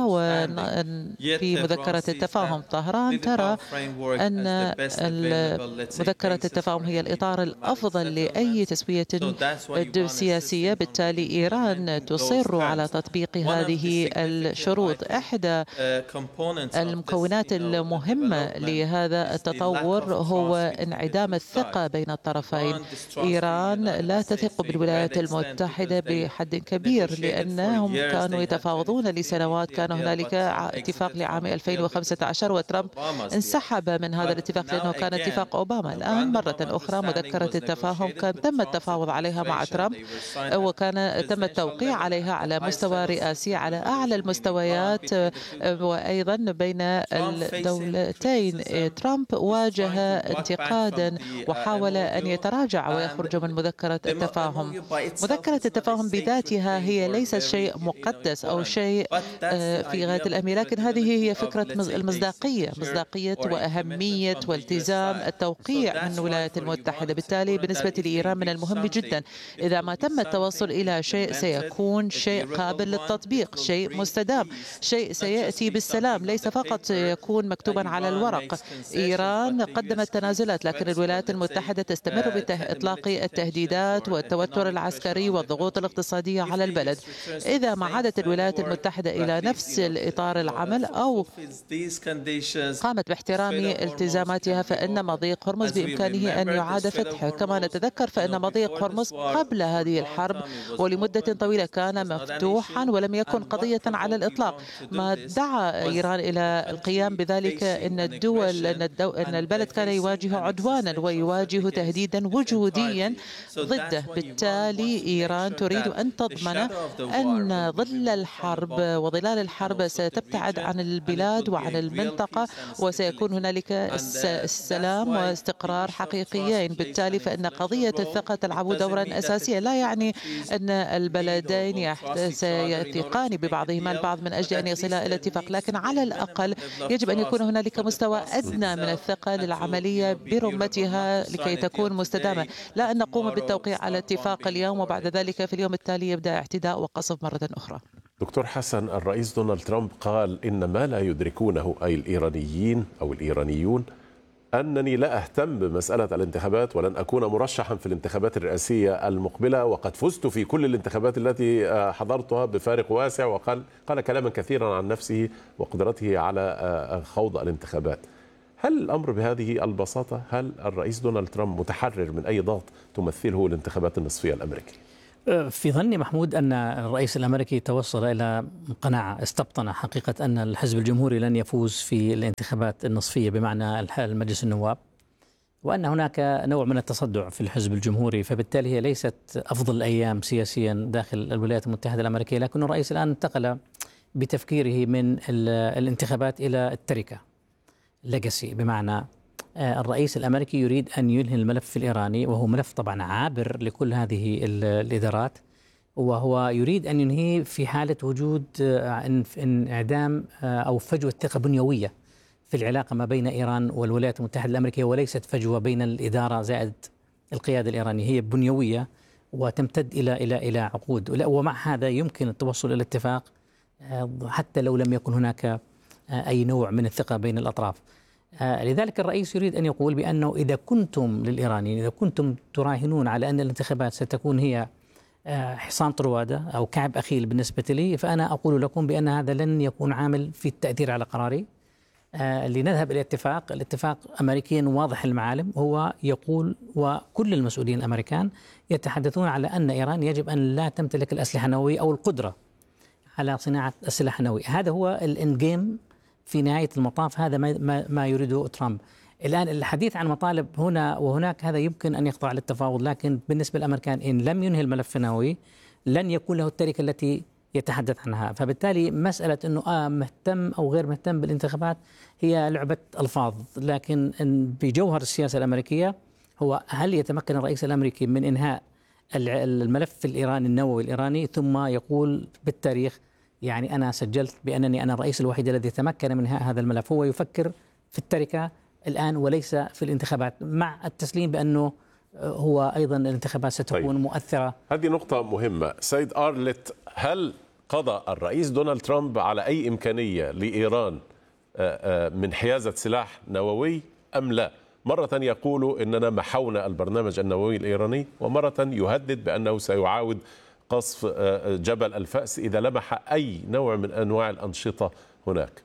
S7: في مذكرة التفاهم طهران. ترى أن مذكرة التفاهم هي الإطار الأفضل لأي تسوية سياسية. بالتالي إيران تصر على تطبيق هذه الشروط. إحدى المكونات المهمة لهذا التطور هو انعدام الثقة بين الطرفين. إيران لا تثق بالولايات المتحدة بحد كبير، لأنهم كانوا يتفاوضون لسنوات. كان هنالك اتفاق لعام 2015 وترامب انسحب من هذا الاتفاق لأنه كان اتفاق أوباما. الآن مرة أخرى مذكرة التفاهم كان تم التفاوض عليها مع ترامب، وكان تم التوقيع عليها على مستوى رئاسي على أعلى المستويات وأيضا بين الدولتين. ترامب واجه انتقادا وحاول أن يتراجع ويخرج من مذكرة التفاهم. مذكرة التفاهم بذاتها هي ليست شيء مقدس أو شيء في غاية الأهمية، لكن هذه هي فكرة المصداقية، مصداقية وأهمية والتزام التوقيع من الولايات المتحدة. بالتالي بالنسبة لإيران من المهم جدا إذا ما تم التوصل إلى شيء سيكون شيء قابل للتطبيق، شيء مستدام، شيء سيأتي بالسلام، ليس فقط يكون مكتوبا على الورق. إيران قدمت تنازلات، لكن الولايات المتحدة تستمر بإطلاق التهديدات والتوتر العسكري والضغوط الاقتصادية على البلد. إذا ما عادت الولايات المتحدة إلى نفس الإطار العمل أو قامت باحترام التزاماتها، فإن مضيق هرمز بإمكانه أن يعاد فتحه. كما نتذكر فإن مضيق هرمز قبل هذه الحرب ولمدة طويلة كان مفتوحا ولم يكن قضية على الإطلاق. ما دعا إيران إلى القيام بذلك أن البلد كان يواجه عدوانا ويواجه تهديدا وجوديا ضده. وبالتالي إيران تريد أن تضمن أن ظل الحرب وظلال الحرب ستبتعد عن البلاد وعن المنطقة، وسيكون هنالك السلام واستقرار حقيقيين. بالتالي فإن قضية الثقة تلعب دورا أساسيا. لا يعني أن البلدين سيثقان ببعضهما البعض من أجل أن يصلا إلى اتفاق، لكن على الأقل يجب أن يكون هنالك مستوى أدنى من الثقة للعملية برمتها لكي تكون مستدامة. لا أن نقوم بالتوقيع على اتفاق اليوم وبعد ذلك في اليوم التالي يبدأ اعتداء وقصف مرة أخرى.
S1: دكتور حسن، الرئيس دونالد ترامب قال إن ما لا يدركونه أي الإيرانيين أو الإيرانيون أنني لا أهتم بمسألة الانتخابات ولن أكون مرشحا في الانتخابات الرئاسية المقبلة، وقد فزت في كل الانتخابات التي حضرتها بفارق واسع، وقال كلاما كثيرا عن نفسه وقدرته على خوض الانتخابات. هل الأمر بهذه البساطة؟ هل الرئيس دونالد ترامب متحرر من أي ضغط تمثله الانتخابات النصفية الأمريكية؟
S8: في ظني محمود أن الرئيس الأمريكي توصل إلى قناعة، استبطن حقيقة أن الحزب الجمهوري لن يفوز في الانتخابات النصفية بمعنى المجلس النواب، وأن هناك نوع من التصدع في الحزب الجمهوري، فبالتالي هي ليست أفضل الأيام سياسيا داخل الولايات المتحدة الأمريكية. لكن الرئيس الآن انتقل بتفكيره من الانتخابات إلى التركة، ليجاسي، بمعنى الرئيس الأمريكي يريد أن ينهي الملف الإيراني، وهو ملف طبعا عابر لكل هذه الإدارات، وهو يريد أن ينهي في حالة وجود انعدام أو فجوة ثقة بنيوية في العلاقة ما بين إيران والولايات المتحدة الأمريكية، وليست فجوة بين الإدارة زائد القيادة الإيرانية، هي بنيوية وتمتد إلى عقود. ومع هذا يمكن التوصل إلى اتفاق حتى لو لم يكن هناك أي نوع من الثقة بين الأطراف. لذلك الرئيس يريد أن يقول بأنه إذا كنتم للإيرانيين، إذا كنتم تراهنون على أن الانتخابات ستكون هي حصان طروادة أو كعب أخيل بالنسبة لي، فأنا أقول لكم بأن هذا لن يكون عامل في التأثير على قراري. لنذهب إلى اتفاق. الاتفاق أمريكيا واضح المعالم، هو يقول وكل المسؤولين الأمريكان يتحدثون على أن إيران يجب أن لا تمتلك الأسلحة النووية أو القدرة على صناعة السلاح النووي. هذا هو الإند جيم في نهاية المطاف، هذا ما يريده ترامب. الآن الحديث عن مطالب هنا وهناك هذا يمكن أن يخضع للتفاوض، لكن بالنسبة للأمريكان إن لم ينهي الملف النووي لن يكون له التركة التي يتحدث عنها. فبالتالي مسألة أنه مهتم أو غير مهتم بالانتخابات هي لعبة ألفاظ، لكن بجوهر السياسة الأمريكية هو هل يتمكن الرئيس الأمريكي من إنهاء الملف الإيراني النووي الإيراني، ثم يقول بالتاريخ يعني أنا سجلت بأنني أنا الرئيس الوحيد الذي تمكن من إنهاء هذا الملف. هو يفكر في التركة الآن وليس في الانتخابات، مع التسليم بأنه هو أيضا الانتخابات ستكون مؤثرة.
S1: هذه نقطة مهمة. سيد أرلت، هل قضى الرئيس دونالد ترامب على أي إمكانية لإيران من حيازة سلاح نووي أم لا؟ مرة يقول إننا محونا البرنامج النووي الإيراني، ومرة يهدد بأنه سيعاود قصف جبل الفأس إذا لمح أي نوع من أنواع الأنشطة هناك.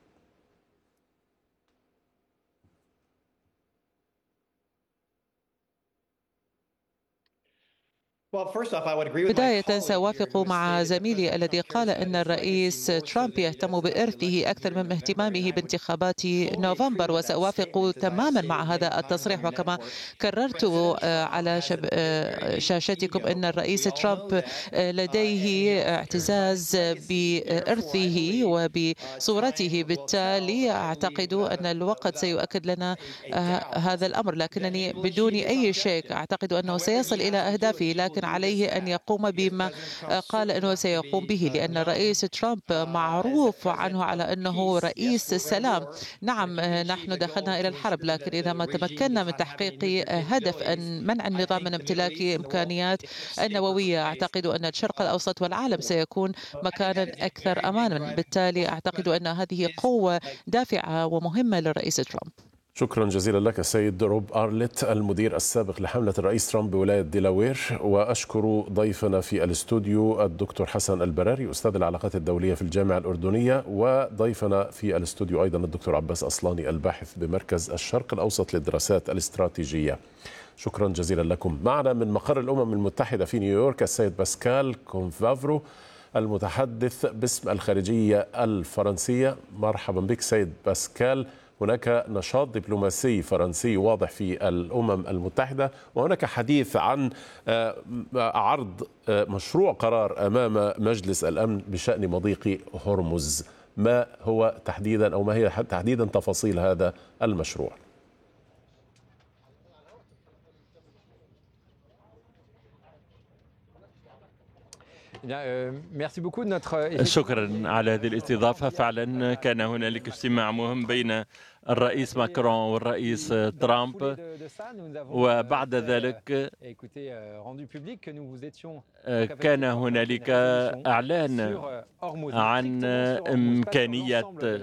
S7: بداية سأوافق مع زميلي الذي قال أن الرئيس ترامب يهتم بإرثه أكثر من اهتمامه بانتخابات نوفمبر، وسأوافق تماما مع هذا التصريح. وكما كررت على شاشتكم أن الرئيس ترامب لديه اعتزاز بإرثه وبصورته، بالتالي أعتقد أن الوقت سيؤكد لنا هذا الأمر، لكنني بدون أي شك أعتقد أنه سيصل إلى أهدافه، لكن عليه أن يقوم بما قال أنه سيقوم به، لأن الرئيس ترامب معروف عنه على أنه رئيس السلام. نعم نحن دخلنا إلى الحرب، لكن إذا ما تمكنا من تحقيق هدف أن منع النظام من امتلاك إمكانيات النووية، أعتقد أن الشرق الأوسط والعالم سيكون مكانا أكثر أمانا. بالتالي أعتقد أن هذه قوة دافعة ومهمة للرئيس ترامب.
S1: شكرا جزيلا لك السيد روب أرلت، المدير السابق لحملة الرئيس ترامب بولاية ديلاوير. وأشكر ضيفنا في الاستوديو الدكتور حسن البراري، أستاذ العلاقات الدولية في الجامعة الأردنية، وضيفنا في الاستوديو أيضا الدكتور عباس أصلاني الباحث بمركز الشرق الأوسط للدراسات الاستراتيجية. شكرا جزيلا لكم. معنا من مقر الأمم المتحدة في نيويورك السيد باسكال كونفافرو، المتحدث باسم الخارجية الفرنسية. مرحبا بك سيد باسكال، هناك نشاط دبلوماسي فرنسي واضح في الأمم المتحدة، وهناك حديث عن عرض مشروع قرار أمام مجلس الأمن بشأن مضيق هرمز. ما هو تحديدا أو ما هي تحديدا تفاصيل هذا المشروع؟
S9: شكرا على هذه الاستضافة. فعلا كان هنالك اجتماع مهم بين الرئيس ماكرون والرئيس ترامب، وبعد ذلك كان هنالك إعلان عن إمكانية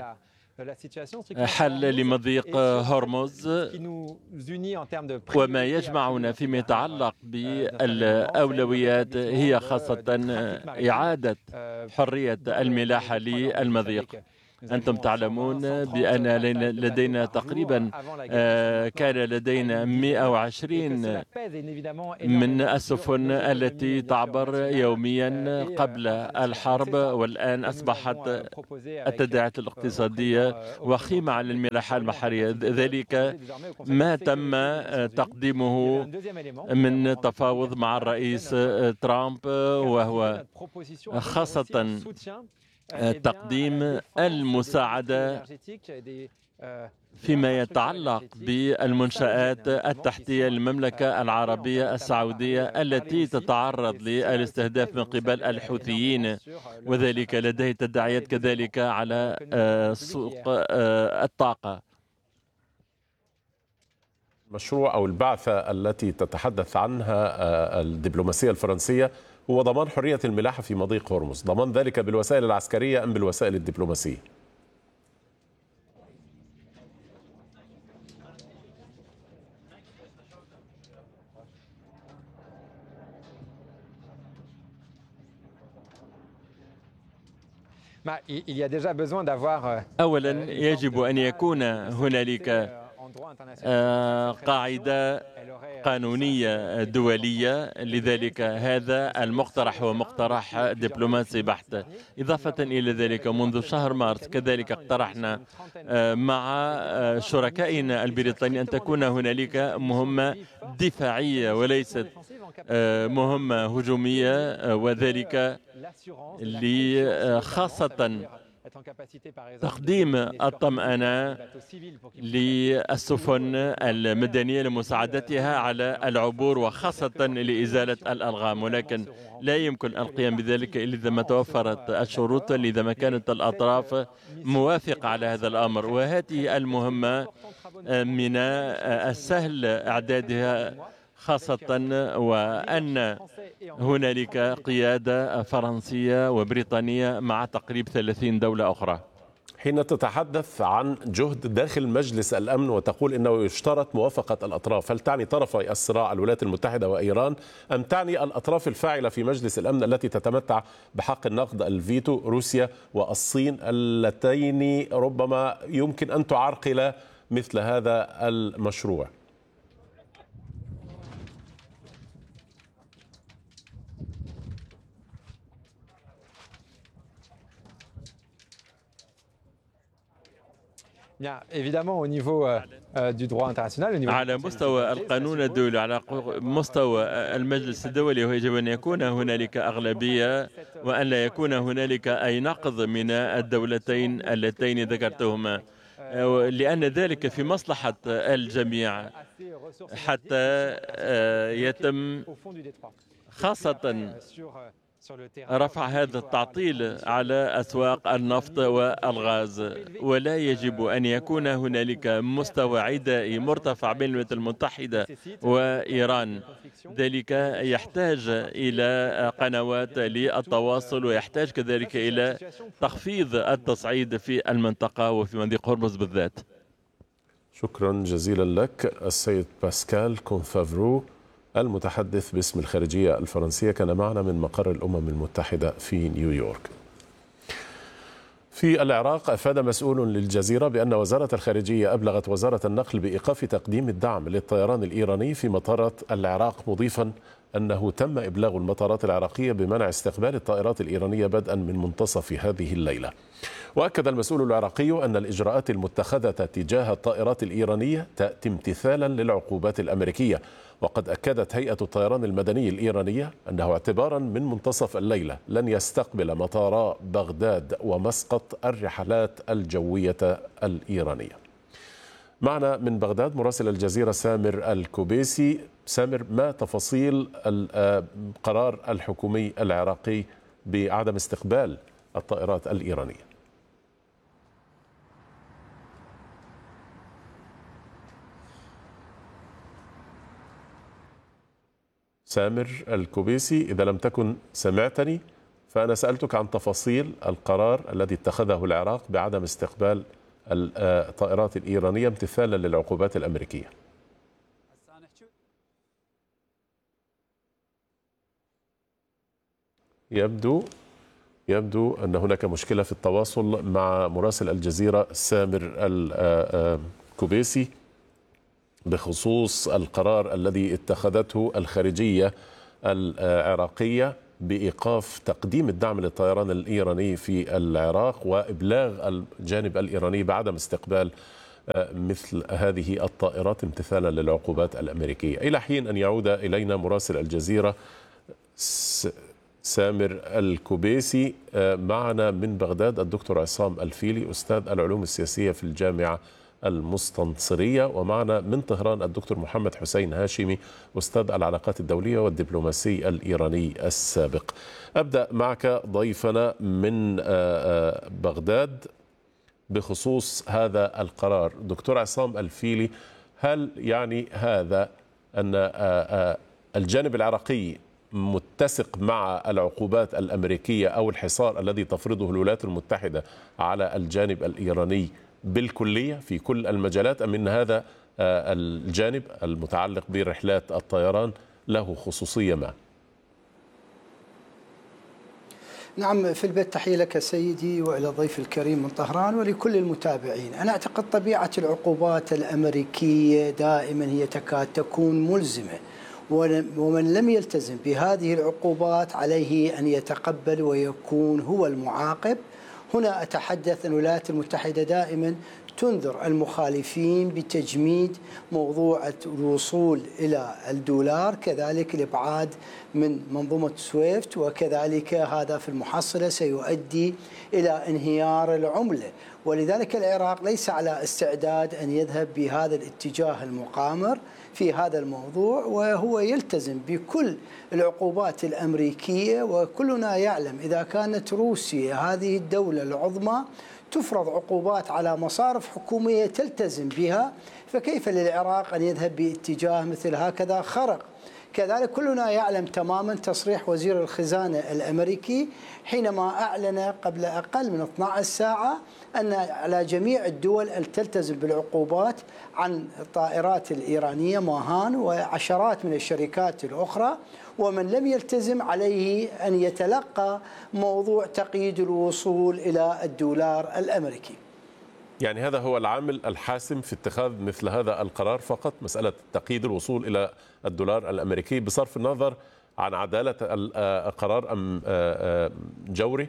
S9: حل لمضيق هرمز، وما يجمعنا فيما يتعلق بالأولويات هي خاصة إعادة حرية الملاحة للمضيق. أنتم تعلمون بأن لدينا تقريبا كان لدينا 120 من السفن التي تعبر يوميا قبل الحرب، والآن أصبحت التداعيات الاقتصادية وخيمة على الملاحة البحرية. ذلك ما تم تقديمه من تفاوض مع الرئيس ترامب، وهو خاصة تقديم المساعدة فيما يتعلق بالمنشآت التحتية للمملكة العربية السعودية التي تتعرض للاستهداف من قبل الحوثيين، وذلك لديه تداعيات كذلك على سوق الطاقة.
S1: المشروع أو البعثة التي تتحدث عنها الدبلوماسية الفرنسية هو ضمان حرية الملاحة في مضيق هرمز، ضمان ذلك بالوسائل العسكرية أم بالوسائل الدبلوماسية؟
S9: أولا يجب أن يكون هنالك قاعدة قانونية دولية، لذلك هذا المقترح هو مقترح دبلوماسي بحت. إضافة إلى ذلك منذ شهر مارس كذلك اقترحنا مع شركائنا البريطانيين أن تكون هنالك مهمة دفاعية وليست مهمة هجومية، وذلك خاصة تقديم الطمأنة للسفن المدنية لمساعدتها على العبور وخاصة لإزالة الألغام، ولكن لا يمكن القيام بذلك إلا إذا ما توفرت الشروط، إذا ما كانت الأطراف موافقة على هذا الأمر. وهذه المهمة من السهل إعدادها، خاصة وأن هنالك قيادة فرنسية وبريطانية مع تقريب 30 دولة أخرى.
S1: حين تتحدث عن جهد داخل مجلس الأمن وتقول إنه يشترط موافقة الأطراف، هل تعني طرفي الصراع الولايات المتحدة وإيران أم تعني الأطراف الفاعلة في مجلس الأمن التي تتمتع بحق النقد الفيتو، روسيا والصين، اللتين ربما يمكن أن تعرقل مثل هذا المشروع؟
S9: على مستوى القانون الدولي، على مستوى المجلس الدولي، يجب أن يكون هنالك أغلبية وأن لا يكون هنالك أي نقض من الدولتين اللتين ذكرتهما، لأن ذلك في مصلحة الجميع حتى يتم خاصة رفع هذا التعطيل على أسواق النفط والغاز. ولا يجب أن يكون هنالك مستوى عدائي مرتفع بين الولايات المتحدة وإيران، ذلك يحتاج إلى قنوات للتواصل ويحتاج كذلك إلى تخفيض التصعيد في المنطقة وفي مضيق هرمز بالذات.
S1: شكرا جزيلا لك السيد باسكال كونفافرو المتحدث باسم الخارجية الفرنسية، كان معنا من مقر الأمم المتحدة في نيويورك. في العراق أفاد مسؤول للجزيرة بأن وزارة الخارجية أبلغت وزارة النقل بإيقاف تقديم الدعم للطيران الإيراني في مطارات العراق، مضيفا أنه تم إبلاغ المطارات العراقية بمنع استقبال الطائرات الإيرانية بدءا من منتصف هذه الليلة. وأكد المسؤول العراقي أن الإجراءات المتخذة تجاه الطائرات الإيرانية تأتي امتثالا للعقوبات الأمريكية. وقد أكدت هيئة الطيران المدني الإيرانية أنه اعتبارا من منتصف الليلة لن يستقبل مطارا بغداد ومسقط الرحلات الجوية الإيرانية. معنا من بغداد مراسل الجزيرة سامر الكوبيسي. سامر، ما تفاصيل القرار الحكومي العراقي بعدم استقبال الطائرات الإيرانية؟ سامر الكوبيسي، إذا لم تكن سمعتني فأنا سألتك عن تفاصيل القرار الذي اتخذه العراق بعدم استقبال الطائرات الإيرانية امتثالا للعقوبات الأمريكية. يبدو أن هناك مشكلة في التواصل مع مراسل الجزيرة سامر الكوبيسي بخصوص القرار الذي اتخذته الخارجية العراقية بإيقاف تقديم الدعم للطيران الإيراني في العراق وإبلاغ الجانب الإيراني بعدم استقبال مثل هذه الطائرات امتثالا للعقوبات الأمريكية. إلى حين أن يعود إلينا مراسل الجزيرة سامر الكوبيسي، معنا من بغداد الدكتور عصام الفيلي أستاذ العلوم السياسية في الجامعة المستنصرية، ومعنا من طهران الدكتور محمد حسين هاشمي أستاذ العلاقات الدولية والدبلوماسي الإيراني السابق. أبدأ معك ضيفنا من بغداد بخصوص هذا القرار. دكتور عصام الفيلي، هل يعني هذا أن الجانب العراقي متسق مع العقوبات الأمريكية أو الحصار الذي تفرضه الولايات المتحدة على الجانب الإيراني بالكلية في كل المجالات، أم أن هذا الجانب المتعلق برحلات الطيران له خصوصية ما؟
S10: نعم، في البيت تحية لك سيدي وإلى ضيف الكريم من طهران ولكل المتابعين. أنا أعتقد طبيعة العقوبات الأمريكية دائما هي تكاد تكون ملزمة، ومن لم يلتزم بهذه العقوبات عليه أن يتقبل ويكون هو المعاقب. هنا أتحدث أن الولايات المتحدة دائما تنذر المخالفين بتجميد موضوع الوصول إلى الدولار، كذلك الإبعاد من منظومة سويفت، وكذلك هذا في المحصلة سيؤدي إلى انهيار العملة. ولذلك العراق ليس على استعداد أن يذهب بهذا الاتجاه المقامر في هذا الموضوع، وهو يلتزم بكل العقوبات الأمريكية. وكلنا يعلم إذا كانت روسيا هذه الدولة العظمى تفرض عقوبات على مصارف حكومية تلتزم بها، فكيف للعراق أن يذهب باتجاه مثل هكذا خرق؟ كذلك كلنا يعلم تماما تصريح وزير الخزانة الأمريكي حينما أعلن قبل أقل من 12 ساعة أن على جميع الدول أن تلتزم بالعقوبات عن الطائرات الإيرانية ماهان وعشرات من الشركات الأخرى، ومن لم يلتزم عليه أن يتلقى موضوع تقييد الوصول إلى الدولار الأمريكي.
S1: يعني هذا هو العامل الحاسم في اتخاذ مثل هذا القرار فقط، مسألة تقييد الوصول إلى الدولار الأمريكي بصرف النظر عن عدالة القرار أم جوري؟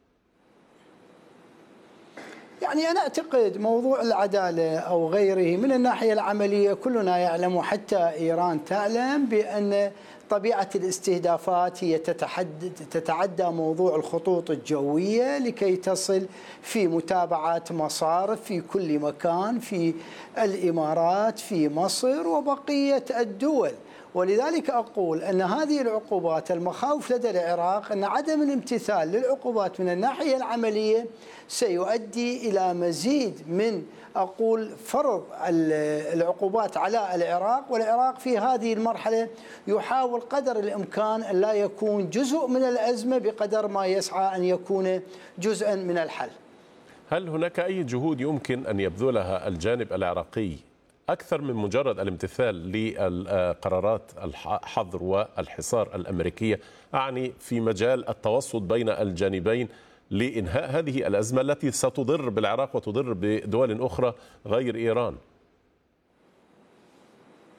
S10: يعني أنا أعتقد موضوع العدالة أو غيره من الناحية العملية كلنا يعلم، وحتى إيران تعلم بأن طبيعة الاستهدافات هي تتعدى موضوع الخطوط الجوية لكي تصل في متابعة مصارف في كل مكان، في الإمارات، في مصر وبقية الدول. ولذلك أقول أن هذه العقوبات المخاوف لدى العراق أن عدم الامتثال للعقوبات من الناحية العملية سيؤدي إلى مزيد من فرض العقوبات على العراق، والعراق في هذه المرحلة يحاول قدر الإمكان أن لا يكون جزء من الأزمة بقدر ما يسعى أن يكون جزءا من الحل.
S1: هل هناك أي جهود يمكن أن يبذلها الجانب العراقي أكثر من مجرد الامتثال للقرارات الحظر والحصار الأمريكية، أعني في مجال التوسط بين الجانبين لإنهاء هذه الأزمة التي ستضر بالعراق وتضر بدول أخرى غير إيران؟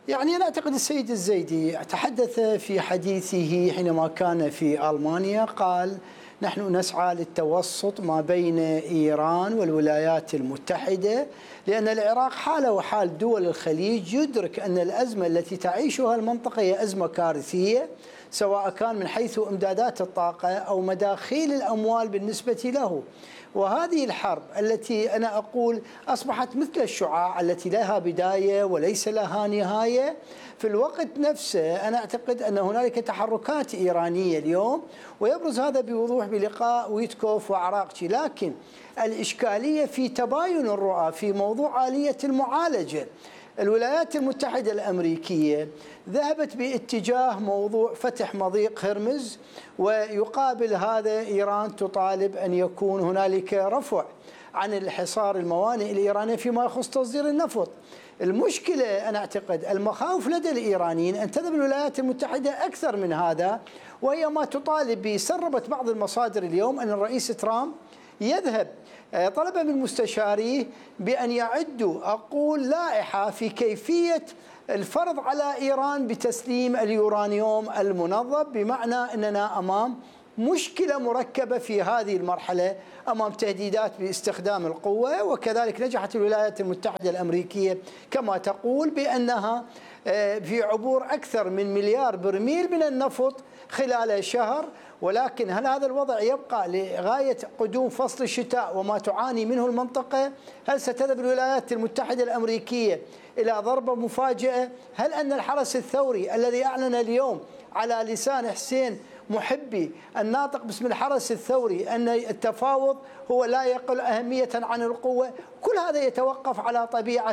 S10: يعني أنا أعتقد السيد الزيدي تحدث في حديثه حينما كان في ألمانيا، قال نحن نسعى للتوسط ما بين إيران والولايات المتحدة، لأن العراق حاله وحال دول الخليج يدرك أن الأزمة التي تعيشها المنطقة هي أزمة كارثية، سواء كان من حيث إمدادات الطاقة أو مداخيل الأموال بالنسبة له. وهذه الحرب التي أنا أقول أصبحت مثل الشعاع التي لها بداية وليس لها نهاية، في الوقت نفسه أنا أعتقد أن هنالك تحركات إيرانية اليوم، ويبرز هذا بوضوح بلقاء ويتكوف وعراقجي. لكن الإشكالية في تباين الرؤى في موضوع آلية المعالجة. الولايات المتحدة الأمريكية ذهبت باتجاه موضوع فتح مضيق هرمز، ويقابل هذا إيران تطالب أن يكون هنالك رفع عن الحصار الموانئ الإيرانية فيما يخص تصدير النفط. المشكلة أنا أعتقد المخاوف لدى الإيرانيين أن تذهب الولايات المتحدة أكثر من هذا، وهي ما تطالب به. سربت بعض المصادر اليوم أن الرئيس ترامب يذهب طلب من مستشاريه بأن يعدوا لائحة في كيفية الفرض على إيران بتسليم اليورانيوم المنظف، بمعنى أننا أمام مشكلة مركبة في هذه المرحلة، أمام تهديدات باستخدام القوة. وكذلك نجحت الولايات المتحدة الأمريكية كما تقول بأنها في عبور أكثر من 1 مليار برميل من النفط خلال شهر. ولكن هل هذا الوضع يبقى لغاية قدوم فصل الشتاء وما تعاني منه المنطقة؟ هل ستذهب الولايات المتحدة الأمريكية إلى ضربة مفاجئة؟ هل أن الحرس الثوري الذي أعلن اليوم على لسان حسين محبي الناطق باسم الحرس الثوري أن التفاوض هو لا يقل أهمية عن القوة؟ كل هذا يتوقف على طبيعة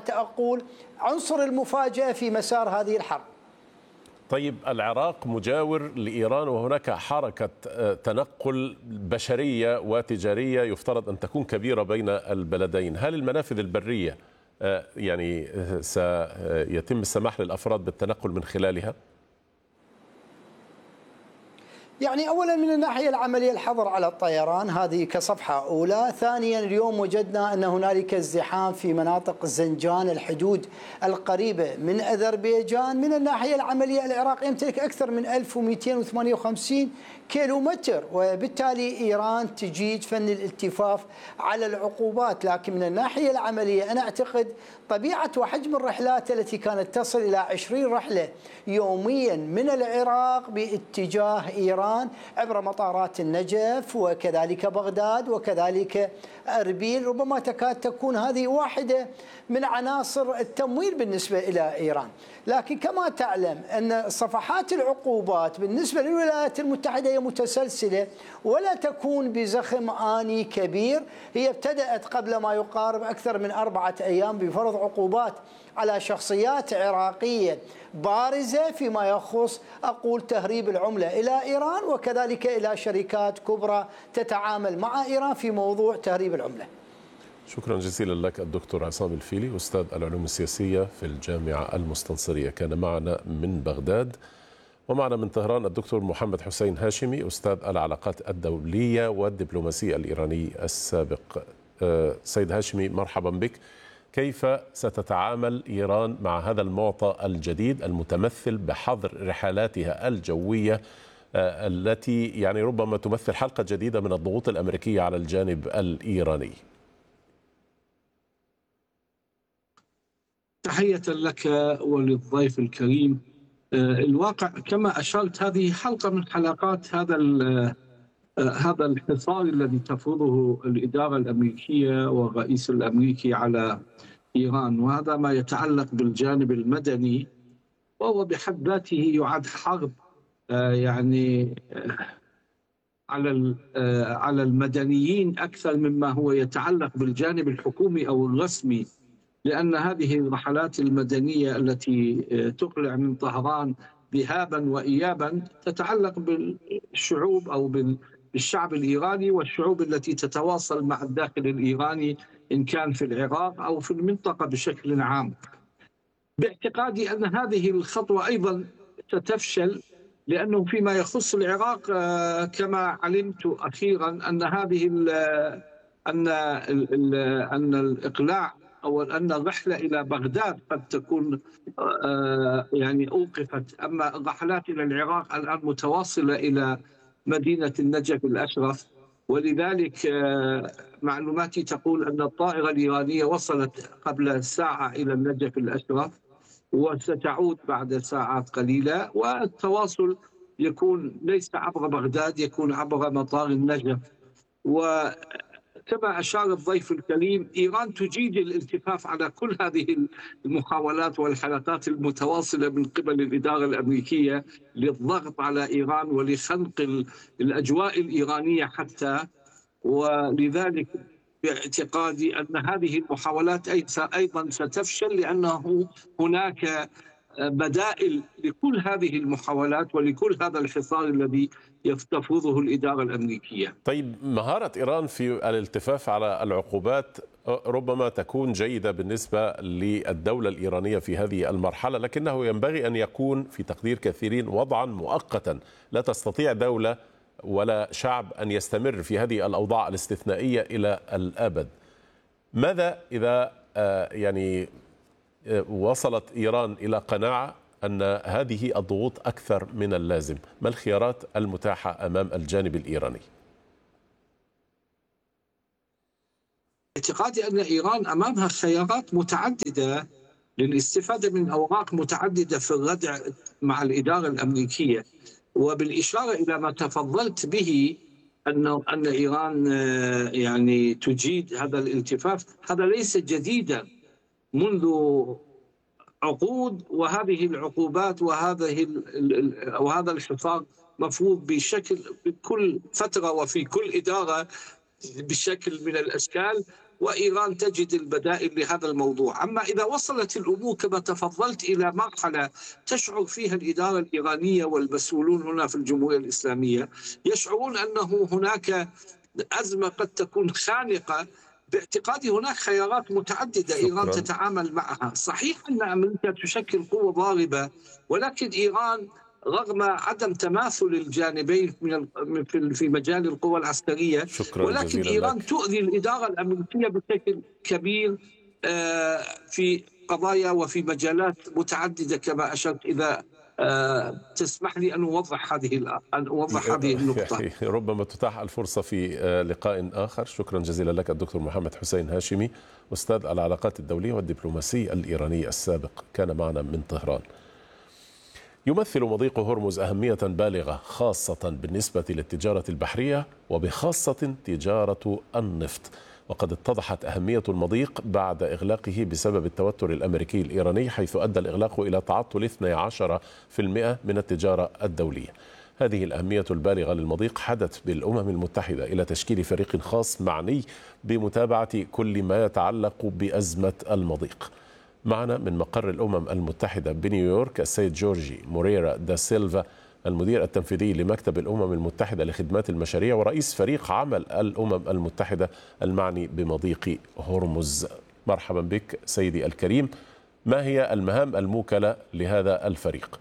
S10: عنصر المفاجأة في مسار هذه الحرب.
S1: طيب، العراق مجاور لإيران، وهناك حركة تنقل بشرية وتجارية يفترض أن تكون كبيرة بين البلدين. هل المنافذ البرية يعني سيتم السماح للأفراد بالتنقل من خلالها؟
S10: يعني أولا من الناحية العملية الحظر على الطيران، هذه كصفحة أولى. ثانيا اليوم وجدنا أن هنالك ازدحام في مناطق زنجان الحدود القريبة من أذربيجان. من الناحية العملية العراق يمتلك أكثر من 1258 كيلومتر، وبالتالي إيران تجيد فن الالتفاف على العقوبات. لكن من الناحية العملية أنا أعتقد طبيعة وحجم الرحلات التي كانت تصل إلى 20 رحلة يوميا من العراق باتجاه إيران عبر مطارات النجف وكذلك بغداد وكذلك أربيل، ربما تكاد تكون هذه واحدة من عناصر التمويل بالنسبة إلى إيران. لكن كما تعلم أن صفحات العقوبات بالنسبة للولايات المتحدة هي متسلسلة ولا تكون بزخم آني كبير. هي ابتدأت قبل ما يقارب أكثر من 4 أيام بفرض عقوبات على شخصيات عراقية بارزة فيما يخص تهريب العملة إلى إيران، وكذلك إلى شركات كبرى تتعامل مع إيران في موضوع تهريب العملة.
S1: شكرا جزيلا لك الدكتور عصام الفيلي، أستاذ العلوم السياسية في الجامعة المستنصرية، كان معنا من بغداد. ومعنا من طهران الدكتور محمد حسين هاشمي، أستاذ العلاقات الدولية والدبلوماسية الإيراني السابق. سيد هاشمي، مرحبا بك. كيف ستتعامل إيران مع هذا المعطى الجديد المتمثل بحظر رحلاتها الجوية التي يعني ربما تمثل حلقة جديدة من الضغوط الأمريكية على الجانب الإيراني؟
S11: تحية لك وللضيف الكريم. الواقع كما أشرت هذه حلقة من حلقات هذا الحصار الذي تفرضه الإدارة الأمريكية والرئيس الأمريكي على إيران، وهذا ما يتعلق بالجانب المدني، وهو بحد ذاته يعد حرب يعني على المدنيين أكثر مما هو يتعلق بالجانب الحكومي أو الرسمي، لأن هذه الرحلات المدنية التي تقلع من طهران ذهابا وإيابا تتعلق بالشعوب أو بالشعب الإيراني والشعوب التي تتواصل مع الداخل الإيراني إن كان في العراق أو في المنطقة بشكل عام. باعتقادي أن هذه الخطوة أيضا ستفشل، لأنه فيما يخص العراق كما علمت أخيرا أن الإقلاع أو أن الرحلة إلى بغداد قد تكون يعني أوقفت، أما الرحلات إلى العراق الآن متواصلة إلى مدينة النجف الأشرف. ولذلك معلوماتي تقول أن الطائرة الإيرانية وصلت قبل ساعة إلى النجف الأشرف وستعود بعد ساعات قليلة، والتواصل يكون ليس عبر بغداد، يكون عبر مطار النجف. وكما أشار الضيف الكريم، إيران تجيد الالتفاف على كل هذه المحاولات والحلقات المتواصلة من قبل الإدارة الأمريكية للضغط على إيران ولخنق الأجواء الإيرانية حتى. ولذلك باعتقادي أن هذه المحاولات أيضا ستفشل، لأنه هناك بدائل لكل هذه المحاولات ولكل هذا الحصار الذي تفرضه الإدارة الأمريكية.
S1: طيب، مهارة إيران في الالتفاف على العقوبات ربما تكون جيدة بالنسبة للدولة الإيرانية في هذه المرحلة، لكنه ينبغي أن يكون في تقدير كثيرين وضعا مؤقتا. لا تستطيع دولة ولا شعب أن يستمر في هذه الأوضاع الاستثنائية إلى الأبد. ماذا إذا يعني وصلت إيران إلى قناعة أن هذه الضغوط أكثر من اللازم؟ ما الخيارات المتاحة أمام الجانب الإيراني؟
S11: اعتقادي أن إيران أمامها خيارات متعددة للاستفادة من أوراق متعددة في الردع مع الإدارة الأمريكية. وبالإشارة إلى ما تفضلت به أن إيران يعني تجيد هذا الالتفاف، هذا ليس جديدا منذ عقود، وهذه العقوبات وهذا الحصار مفروض بشكل بكل فترة وفي كل إدارة بشكل من الأشكال، وإيران تجد البدائل لهذا الموضوع. أما إذا وصلت الأمور كما تفضلت إلى مرحلة تشعر فيها الإدارة الإيرانية والمسؤولون هنا في الجمهورية الإسلامية يشعرون أنه هناك أزمة قد تكون خانقة، باعتقادي هناك خيارات متعددة إيران تتعامل معها. صحيح أن أمريكا تشكل قوة ضاربة، ولكن إيران رغم عدم تماثل الجانبين في مجال القوى العسكرية، ولكن إيران تؤذي الإدارة الأمريكية بشكل كبير في قضايا وفي مجالات متعددة كما أشرت. إذا تسمح لي أن أوضح هذه النقطة.
S1: ربما تتاح الفرصة في لقاء آخر. شكرا جزيلا لك الدكتور محمد حسين هاشمي، أستاذ العلاقات الدولية والدبلوماسي الإيراني السابق، كان معنا من طهران. يمثل مضيق هرمز أهمية بالغة خاصة بالنسبة للتجارة البحرية وبخاصة تجارة النفط، وقد اتضحت أهمية المضيق بعد إغلاقه بسبب التوتر الأمريكي الإيراني، حيث أدى الإغلاق إلى تعطل 12% من التجارة الدولية. هذه الأهمية البالغة للمضيق حدت بالأمم المتحدة إلى تشكيل فريق خاص معني بمتابعة كل ما يتعلق بأزمة المضيق. معنا من مقر الأمم المتحدة بنيويورك السيد جورجي موريرا دا سيلفا، المدير التنفيذي لمكتب الأمم المتحدة لخدمات المشاريع ورئيس فريق عمل الأمم المتحدة المعني بمضيق هرمز. مرحبا بك سيدي الكريم. ما هي المهام الموكلة لهذا الفريق؟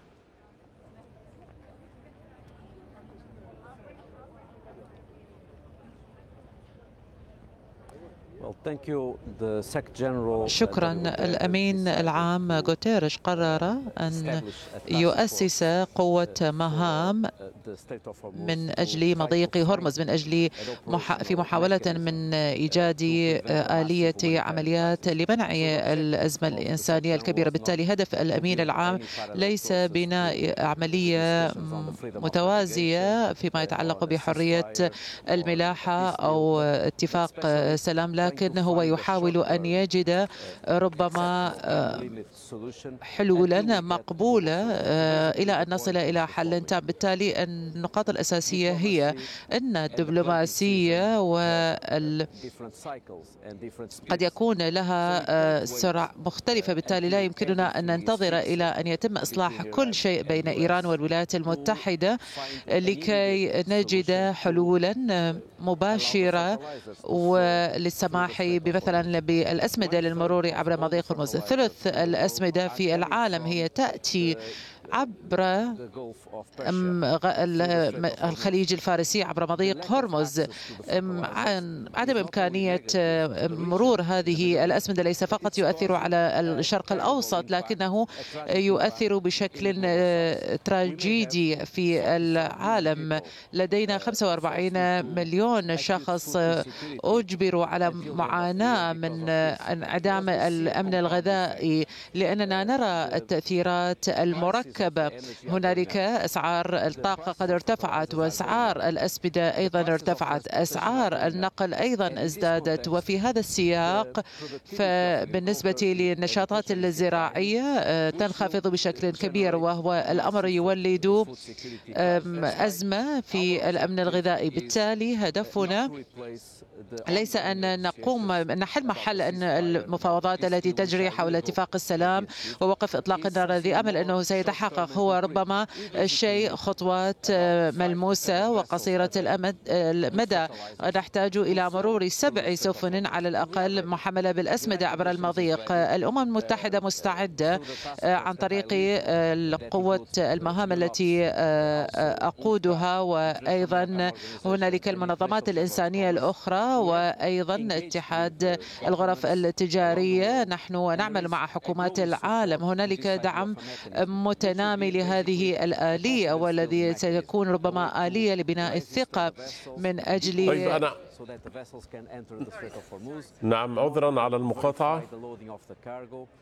S7: شكرا. الأمين العام غوتيريش قرر أن يؤسس قوة مهام من أجل مضيق هرمز، من أجل في محاولة من إيجاد آلية عمليات لمنع الأزمة الإنسانية الكبيرة. بالتالي هدف الأمين العام ليس بناء عملية متوازية فيما يتعلق بحرية الملاحة أو اتفاق سلام، لكن هو يحاول أن يجد ربما حلولا مقبولة إلى أن نصل إلى حل تام. بالتالي النقاط الأساسية هي أن الدبلوماسية قد يكون لها سرعة مختلفة، بالتالي لا يمكننا أن ننتظر إلى أن يتم إصلاح كل شيء بين إيران والولايات المتحدة لكي نجد حلولا مباشرة وللسماح مثلا بالأسمدة للمرور عبر مضيق هرمز. ثلث الأسمدة في العالم هي تأتي عبر الخليج الفارسي عبر مضيق هرمز. عن عدم إمكانية مرور هذه الأسمدة ليس فقط يؤثر على الشرق الأوسط، لكنه يؤثر بشكل تراجيدي في العالم. لدينا 45 مليون شخص أجبروا على معاناة من انعدام الأمن الغذائي، لأننا نرى التأثيرات المركبة. هنالك أسعار الطاقة قد ارتفعت، وأسعار الأسمدة أيضا ارتفعت، أسعار النقل أيضا ازدادت. وفي هذا السياق فبالنسبة للنشاطات الزراعية تنخفض بشكل كبير، وهو الأمر يولد أزمة في الأمن الغذائي. بالتالي هدفنا ليس أن نحل محل أن المفاوضات التي تجري حول اتفاق السلام ووقف إطلاق النار الذي أمل أنه سيتحقق هو ربما خطوات ملموسة وقصيرة المدى. نحتاج إلى مرور 7 سفن على الأقل محملة بالأسمدة عبر المضيق. الأمم المتحدة مستعدة عن طريق قوة المهام التي أقودها، وأيضا هنالك المنظمات الإنسانية الأخرى، وأيضا اتحاد الغرف التجارية. نحن نعمل مع حكومات العالم. هنالك دعم متنامي لهذه الآلية، والذي سيكون ربما آلية لبناء الثقة من أجل
S1: نعم، عذرا على المقاطعة.